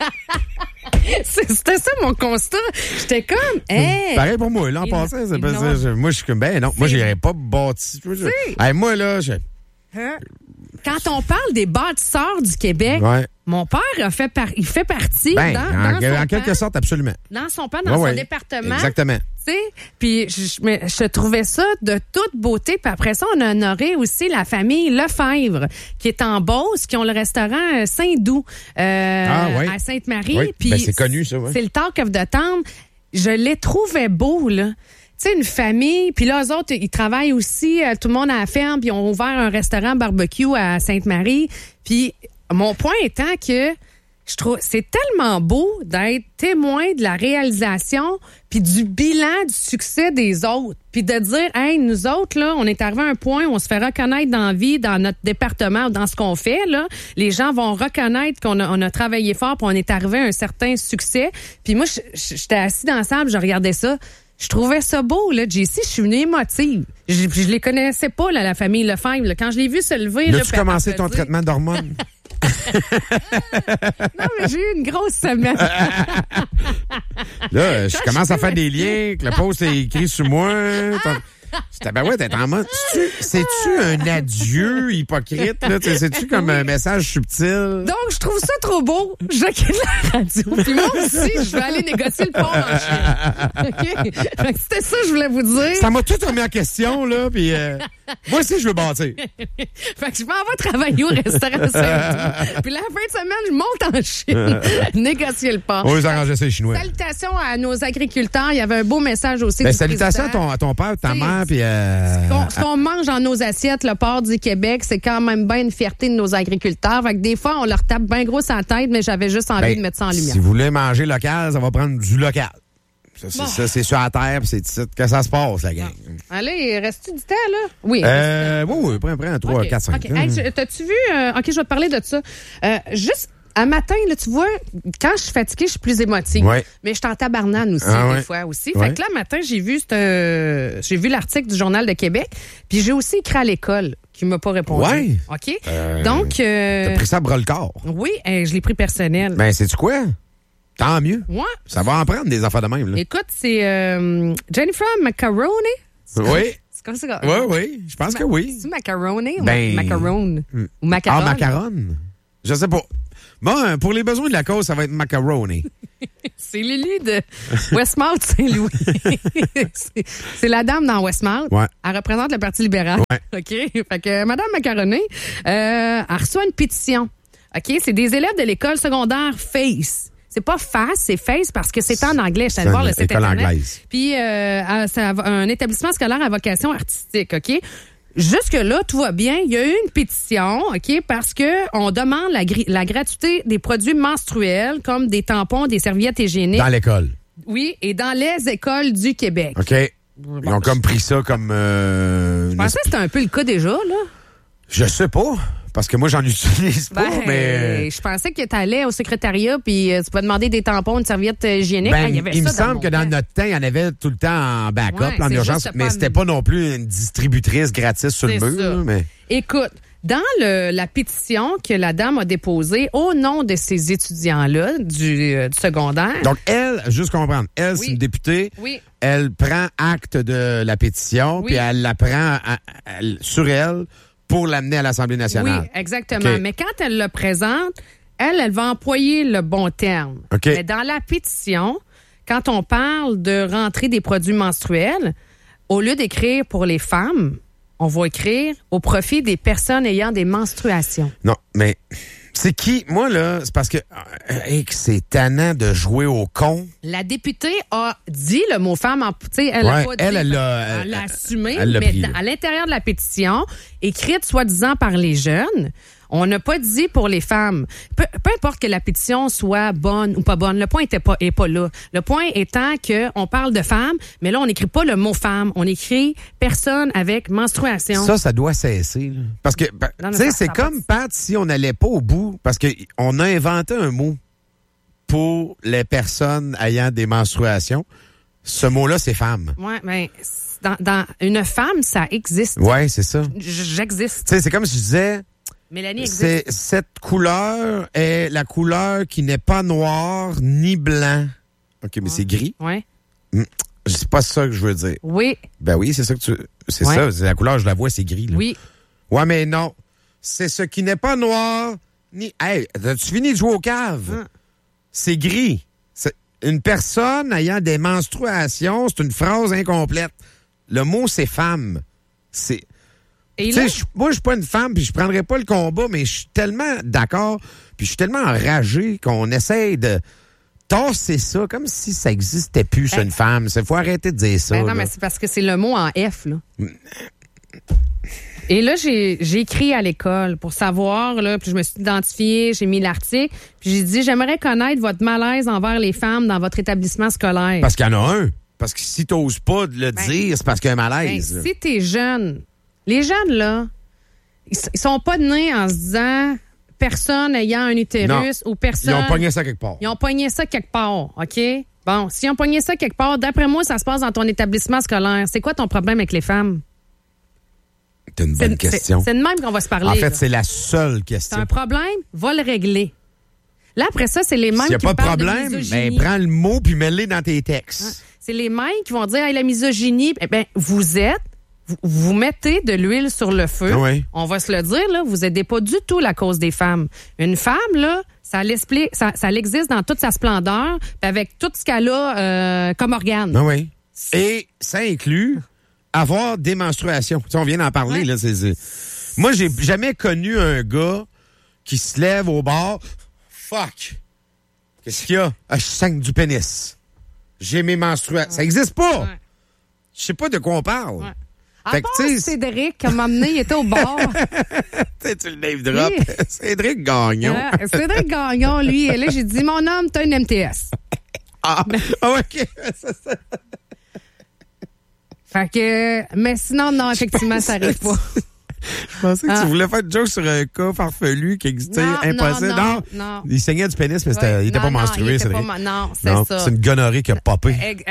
Speaker 17: C'est- C'était ça mon constat. J'étais comme, hey.
Speaker 16: Pareil pour moi, là, en
Speaker 17: Ils
Speaker 16: passant,
Speaker 17: l'ont-
Speaker 16: c'est
Speaker 17: ils
Speaker 16: pas
Speaker 17: l'ont-
Speaker 16: ça. Je- Moi, je suis comme, ben non, moi,
Speaker 17: C'est-
Speaker 16: j'irais pas bâti. tu vois, je-
Speaker 17: C'est-
Speaker 16: Hey, moi, là, je.
Speaker 17: Hein? Quand on parle des bâtisseurs du Québec,
Speaker 16: Ouais.
Speaker 17: mon père a fait par- il fait partie
Speaker 16: Ben,
Speaker 17: dans,
Speaker 16: en,
Speaker 17: dans son
Speaker 16: en quelque
Speaker 17: plan,
Speaker 16: sorte, absolument.
Speaker 17: dans son plan, dans
Speaker 16: Ouais,
Speaker 17: son
Speaker 16: ouais.
Speaker 17: département.
Speaker 16: Exactement.
Speaker 17: Tu sais, puis je, je, mais je trouvais ça de toute beauté. Puis après ça, on a honoré aussi la famille Lefebvre, qui est en Beauce, qui ont le restaurant euh, Saint-Doux euh,
Speaker 16: Ah, ouais.
Speaker 17: à Sainte-Marie.
Speaker 16: Oui,
Speaker 17: Puis
Speaker 16: ben, c'est connu, ça, ouais.
Speaker 17: C'est le Talk of the Town. Je les trouvais beaux, là. Tu sais, une famille, puis là, eux autres, ils travaillent aussi, euh, tout le monde à la ferme, puis ils ont ouvert un restaurant barbecue à Sainte-Marie. Puis mon point étant que je trouve c'est tellement beau d'être témoin de la réalisation puis du bilan du succès des autres, puis de dire, hey, nous autres là, on est arrivé à un point où on se fait reconnaître dans la vie, dans notre département ou dans ce qu'on fait là, les gens vont reconnaître qu'on a, on a travaillé fort, puis on est arrivé à un certain succès. Puis moi, je- je- j'étais assis dans la salle, je regardais ça. Je trouvais ça beau, là, J C. Je suis venue émotive. Je, je les connaissais pas, là, la famille Lefebvre. Là. Quand je l'ai vu se lever... là,
Speaker 16: Là, tu
Speaker 17: puis
Speaker 16: commencé ton
Speaker 17: applaudir.
Speaker 16: traitement d'hormones?
Speaker 17: Non, mais j'ai eu une grosse semaine.
Speaker 16: Là, je commence à faire des liens, que le post est écrit sur moi. Ton- J'étais, ben ouais, t'es en mode, c'est-tu, c'est-tu un adieu hypocrite, là? C'est-tu comme un message subtil?
Speaker 17: Donc, je trouve ça trop beau. Je quitte la radio. Puis moi aussi, je vais aller négocier le port en Chine. OK? Fait que c'était ça que je voulais vous dire.
Speaker 16: Ça m'a tout remis en question, là, puis euh, moi aussi, je veux bâtir.
Speaker 17: Fait que je m'en vais travailler au restaurant Saint-Louis. Puis la fin de semaine, je monte en Chine. Négocier le port.
Speaker 16: On va les arranger ça, les Chinois.
Speaker 17: Salutations à nos agriculteurs. Il y avait un beau message aussi
Speaker 16: ben,
Speaker 17: du
Speaker 16: salutations
Speaker 17: président.
Speaker 16: à ton, à ton père, ta mère, puis... Euh,
Speaker 17: ce qu'on, ce qu'on mange dans nos assiettes, le port du Québec, c'est quand même bien une fierté de nos agriculteurs. Fait que des fois, on leur tape bien gros sur la tête, mais j'avais juste envie
Speaker 16: ben,
Speaker 17: de mettre ça en lumière.
Speaker 16: Si vous voulez manger local, ça va prendre du local. Ça, c'est, bon. ça, c'est sur la terre, puis c'est ici que ça se passe, la gang.
Speaker 17: Allez, reste-tu du temps, là? Oui.
Speaker 16: Euh, oui, oui, prends, prends, trois, quatre, cinq.
Speaker 17: Okay. Hey, t'as-tu vu? Euh, OK, je vais te parler de ça. Euh, juste... Un matin, là, tu vois, quand je suis fatiguée, je suis plus émotive.
Speaker 16: Ouais.
Speaker 17: Mais je suis en tabarnane aussi,
Speaker 16: ah,
Speaker 17: des
Speaker 16: ouais.
Speaker 17: fois aussi.
Speaker 16: Ouais.
Speaker 17: Fait que là, un matin, j'ai vu, euh, j'ai vu l'article du Journal de Québec, puis j'ai aussi écrit à l'école qui m'a pas répondu.
Speaker 16: Ouais.
Speaker 17: OK?
Speaker 16: Euh,
Speaker 17: Donc... Euh,
Speaker 16: t'as pris ça à bras le corps.
Speaker 17: Oui, euh, je l'ai pris personnel.
Speaker 16: Ben, sais-tu quoi? Tant mieux.
Speaker 17: Ouais.
Speaker 16: Ça va en prendre des affaires de même, là.
Speaker 17: Écoute, c'est euh, Jennifer Macaroni.
Speaker 16: Oui.
Speaker 17: C'est comme ça.
Speaker 16: Oui, oui. Je pense
Speaker 17: c'est
Speaker 16: que
Speaker 17: ma-
Speaker 16: oui.
Speaker 17: C'est macaroni ou
Speaker 16: Ben,
Speaker 17: macaron?
Speaker 16: hmm.
Speaker 17: Ou macaron?
Speaker 16: Ah, macaron? Je sais pas. Bon, pour les besoins de la cause, ça va être macaroni.
Speaker 17: C'est Lily de Westmount Saint-Louis. c'est, c'est la dame dans Westmount.
Speaker 16: Ouais.
Speaker 17: Elle représente le Parti libéral.
Speaker 16: Ouais.
Speaker 17: OK? Fait que Mme Macaroni, euh, elle reçoit une pétition. OK? C'est des élèves de l'école secondaire Face. C'est pas Face, c'est Face parce que c'est en anglais. Je suis allée voir le site
Speaker 16: école
Speaker 17: internet.
Speaker 16: anglaise.
Speaker 17: Puis, euh, c'est un établissement scolaire à vocation artistique. OK? Jusque-là, tout va bien. Il y a eu une pétition, OK, parce que on demande la, gri- la gratuité des produits menstruels, comme des tampons, des serviettes hygiéniques.
Speaker 16: Dans l'école.
Speaker 17: Oui, et dans les écoles du Québec.
Speaker 16: OK. Ils ont comme pris ça comme... Euh,
Speaker 17: Je pensais que c'était un peu le cas déjà, là.
Speaker 16: Je sais pas. Parce que moi, j'en utilise pas,
Speaker 17: Ben,
Speaker 16: mais...
Speaker 17: je pensais que tu allais au secrétariat puis euh, tu peux demander des tampons, une serviette euh, hygiénique.
Speaker 16: Ben,
Speaker 17: Ah, il y avait
Speaker 16: il me
Speaker 17: ça dans
Speaker 16: semble
Speaker 17: mon
Speaker 16: que dans
Speaker 17: temps.
Speaker 16: notre temps, il y en avait tout le temps en backup,
Speaker 17: Ouais,
Speaker 16: en
Speaker 17: c'est
Speaker 16: urgence,
Speaker 17: juste
Speaker 16: mais
Speaker 17: pas-
Speaker 16: c'était pas non plus une distributrice gratis sur
Speaker 17: C'est
Speaker 16: le mur.
Speaker 17: ça.
Speaker 16: là, Mais...
Speaker 17: Écoute, dans le, la pétition que la dame a déposée au nom de ces étudiants-là du, euh, du secondaire.
Speaker 16: Donc, elle, juste comprendre, elle,
Speaker 17: Oui.
Speaker 16: c'est une députée.
Speaker 17: Oui.
Speaker 16: Elle prend acte de la pétition,
Speaker 17: Oui.
Speaker 16: puis elle la prend à- à- sur elle pour l'amener à l'Assemblée nationale.
Speaker 17: Oui, exactement.
Speaker 16: OK.
Speaker 17: Mais quand elle le présente, elle, elle va employer le bon terme.
Speaker 16: OK.
Speaker 17: Mais dans la pétition, quand on parle de rentrer des produits menstruels, au lieu d'écrire pour les femmes, on va écrire au profit des personnes ayant des menstruations.
Speaker 16: Non, mais c'est qui? Moi, là, c'est parce que euh, hey, que c'est tannant de jouer au con.
Speaker 17: La députée a dit le mot femme, en- tu sais, elle
Speaker 16: Ouais,
Speaker 17: l'a pas dit.
Speaker 16: elle, elle l'a-
Speaker 17: elle
Speaker 16: elle-
Speaker 17: l'a assumé,
Speaker 16: elle l'a
Speaker 17: mais
Speaker 16: pris,
Speaker 17: dans-
Speaker 16: là.
Speaker 17: à l'intérieur de la pétition, écrite soi-disant par les jeunes, on n'a pas dit pour les femmes. Peu, peu importe que la pétition soit bonne ou pas bonne, le point était pas, est pas là. Le point étant que on parle de femmes, mais là, on n'écrit pas le mot femme. On écrit personne avec menstruation.
Speaker 16: Ça, ça doit cesser. là. Parce que, ben,
Speaker 17: Non, non,
Speaker 16: tu sais,
Speaker 17: ça-
Speaker 16: c'est
Speaker 17: ça a pas
Speaker 16: comme, Pat, si on n'allait pas au bout, parce qu'on a inventé un mot pour les personnes ayant des menstruations. Ce mot-là, c'est femme.
Speaker 17: Ouais, mais dans, dans une femme, ça existe.
Speaker 16: Ouais, c'est ça.
Speaker 17: J- J'existe.
Speaker 16: Tu sais, c'est comme si je disais,
Speaker 17: Mélanie existe.
Speaker 16: c'est, cette couleur est la couleur qui n'est pas noire ni blanc. OK, mais c'est gris.
Speaker 17: Ouais.
Speaker 16: Hmm, C'est pas ça que je veux dire.
Speaker 17: Oui.
Speaker 16: Ben oui, c'est ça que tu... C'est
Speaker 17: Ouais.
Speaker 16: ça, c'est la couleur, je la vois, c'est gris. Là.
Speaker 17: Oui.
Speaker 16: Ouais, mais non. C'est ce qui n'est pas noir, ni... Hey, as-tu fini de jouer au cave?
Speaker 17: Hum.
Speaker 16: C'est gris. C'est une personne ayant des menstruations, c'est une phrase incomplète. Le mot, c'est femme. C'est...
Speaker 17: Et
Speaker 16: Tu sais,
Speaker 17: là-
Speaker 16: je- moi, je suis pas une femme, puis je prendrais pas le combat, mais je suis tellement d'accord, puis je suis tellement enragé qu'on essaye de tasser ça comme si ça existait plus sur
Speaker 17: Ben-
Speaker 16: une femme. Il faut arrêter de dire ça.
Speaker 17: Ben non,
Speaker 16: là.
Speaker 17: mais c'est parce que c'est le mot en F, là. Et là, j'ai, j'ai écrit à l'école pour savoir, là, puis je me suis identifiée, j'ai mis l'article, puis j'ai dit, j'aimerais connaître votre malaise envers les femmes dans votre établissement scolaire.
Speaker 16: Parce qu'il y en a un. Parce que si t'oses pas de le
Speaker 17: Ben,
Speaker 16: dire, c'est parce qu'il y a un
Speaker 17: Ben,
Speaker 16: malaise.
Speaker 17: si t'es jeune, les jeunes, là, ils, s- ils sont pas nés en se disant personne ayant un utérus
Speaker 16: Non.
Speaker 17: ou personne.
Speaker 16: Ils ont pogné ça quelque part.
Speaker 17: Ils ont pogné ça quelque part, OK? Bon, s'ils ont pogné ça quelque part, d'après moi, ça se passe dans ton établissement scolaire. C'est quoi ton problème avec les femmes?
Speaker 16: C'est une bonne
Speaker 17: C'est-
Speaker 16: question.
Speaker 17: C'est, c'est de même qu'on va se parler.
Speaker 16: En fait,
Speaker 17: là.
Speaker 16: c'est la seule
Speaker 17: C'est
Speaker 16: question.
Speaker 17: un problème, va le régler. Là, après ça, c'est les mêmes
Speaker 16: S'il n'y a
Speaker 17: qui
Speaker 16: pas de
Speaker 17: parlent
Speaker 16: problème,
Speaker 17: de
Speaker 16: ben,
Speaker 17: misogynie.
Speaker 16: prends le mot puis mets-le dans tes textes.
Speaker 17: C'est les mêmes qui vont dire hey, la misogynie, eh ben, vous êtes vous, vous mettez de l'huile sur le feu.
Speaker 16: Oui.
Speaker 17: On va se le dire, là, vous aidez pas du tout la cause des femmes. Une femme, là, ça l'explique, ça, ça l'existe dans toute sa splendeur, puis avec tout ce qu'elle a euh, comme organe.
Speaker 16: Ah oui. Et ça inclut avoir des menstruations. Tu sais, on vient d'en parler, ouais. là. C'est, c'est... Moi, j'ai jamais connu un gars qui se lève au bar. Fuck! Qu'est-ce qu'il y a? Ah, je saigne du pénis. J'ai mes menstruations. Ouais. Ça existe pas! Ouais. Je sais pas de quoi on parle. Ouais.
Speaker 17: À part Cédric, qui m'a amené, il était au bar.
Speaker 16: tu le name drop. Oui. Cédric Gagnon.
Speaker 17: Ouais, Cédric Gagnon, lui, et là, j'ai dit, mon homme, t'as une M T S.
Speaker 16: Ah, mais... ah OK.
Speaker 17: Fait que, mais sinon, non, effectivement, ça arrive pas.
Speaker 16: Je pensais que ah. tu voulais faire une joke sur un cas farfelu qui existait non, impossible.
Speaker 17: Non, non, non.
Speaker 16: Il saignait du pénis, mais ouais. il était pas menstrué.
Speaker 17: C'est pas, non, c'est non, ça.
Speaker 16: C'est une gonorrhée qui a popé.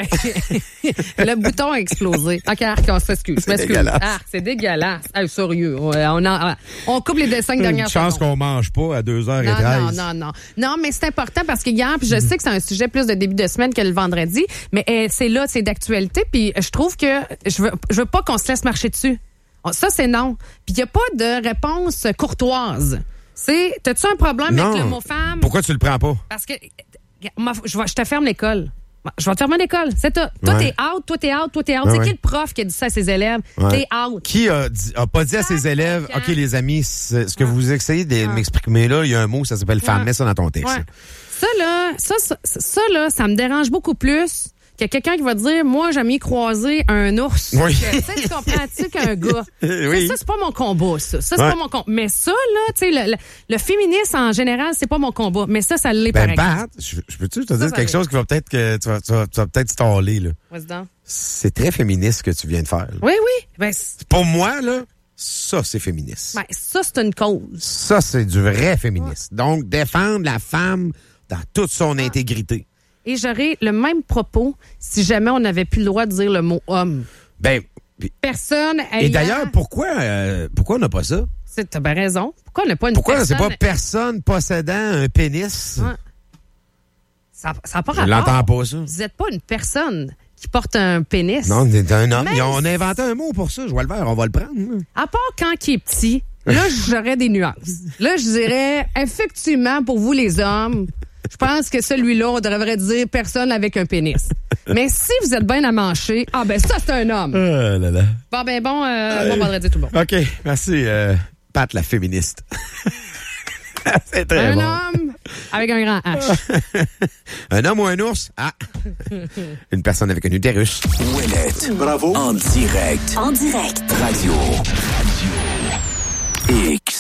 Speaker 17: Le bouton a explosé. OK, Arc, on s'excuse.
Speaker 16: C'est dégueulasse.
Speaker 17: Ah, c'est dégueulasse. Ah, sérieux. On, en, on coupe les cinq dernières secondes.
Speaker 16: Une chance qu'on mange pas à deux heures treize.
Speaker 17: Non, non, non. Non, mais c'est important parce que hier, puis je sais que c'est un sujet plus de début de semaine que le vendredi, mais euh, c'est là, c'est d'actualité, puis je trouve que je veux, je veux pas qu'on se laisse marcher dessus. Ça, c'est non. Puis il n'y a pas de réponse courtoise. C'est, t'as-tu un problème non. avec le mot femme?
Speaker 16: Pourquoi tu le prends pas?
Speaker 17: Parce que je, je te ferme l'école. Je vais te fermer l'école. C'est tout. Toi, ouais. t'es out, toi, t'es out, toi, t'es out. Ouais, c'est ouais. qui le prof qui a dit ça à ses élèves? Ouais. T'es out.
Speaker 16: Qui a, dit, a pas dit à ses élèves, OK, les amis, ce que ouais. vous essayez de ouais. m'exprimer là, il y a un mot, ça s'appelle femme. Ouais. Mets ça dans ton texte. Ouais.
Speaker 17: Ça, là, ça, ça, ça, là, ça me dérange beaucoup plus qu'il y a quelqu'un qui va dire, moi, j'aime y croiser un ours.
Speaker 16: Oui.
Speaker 17: Tu sais, tu comprends-tu qu'un gars? Oui. Ça, c'est pas mon combat, ça. Ça, c'est ouais. pas mon combat. Mais ça, là, tu sais, le, le, le féminisme, en général, c'est pas mon combat. Mais ça, ça l'est
Speaker 16: ben,
Speaker 17: pareil.
Speaker 16: Bat, je, je peux-tu te dire quelque chose qui va peut-être que tu vas, tu vas, tu vas peut-être staller, là.
Speaker 17: Vas-y donc.
Speaker 16: C'est très féministe ce que tu viens de faire. Là.
Speaker 17: Oui, oui. Ben,
Speaker 16: pour moi, là, ça, c'est féministe.
Speaker 17: Ben, ça, c'est une cause.
Speaker 16: Ça, c'est du vrai féministe. Ouais. Donc, défendre la femme dans toute son ah. intégrité.
Speaker 17: Et j'aurais le même propos si jamais on n'avait plus le droit de dire le mot homme.
Speaker 16: Ben,
Speaker 17: personne.
Speaker 16: Et ayant... d'ailleurs, pourquoi, euh, pourquoi on n'a pas ça?
Speaker 17: C'est, t'as bien raison. Pourquoi on n'a pas une
Speaker 16: pourquoi
Speaker 17: personne?
Speaker 16: Pourquoi c'est pas personne possédant un pénis? Ouais.
Speaker 17: Ça n'a pas rapport.
Speaker 16: Je l'entends pas, ça.
Speaker 17: Vous n'êtes pas une personne qui porte un pénis.
Speaker 16: Non, c'est un homme. Même... On a inventé un mot pour ça. Je vois le vert, on va le prendre. Là.
Speaker 17: À part quand il est petit, là, j'aurais des nuances. Là, je dirais, effectivement, pour vous, les hommes, je pense que celui-là, on devrait dire personne avec un pénis. Mais si vous êtes bien à mancher, ah ben ça, c'est un homme.
Speaker 16: Oh là là.
Speaker 17: Bon, ben bon, euh, bon vendredi tout le monde.
Speaker 16: OK, merci, euh, Pat, la féministe. C'est très
Speaker 17: un
Speaker 16: bon.
Speaker 17: homme avec un grand H.
Speaker 16: Un homme ou un ours? Ah! Une personne avec un utérus.
Speaker 5: Ouellette. Bravo. En direct.
Speaker 6: En direct.
Speaker 5: Radio. Radio. X.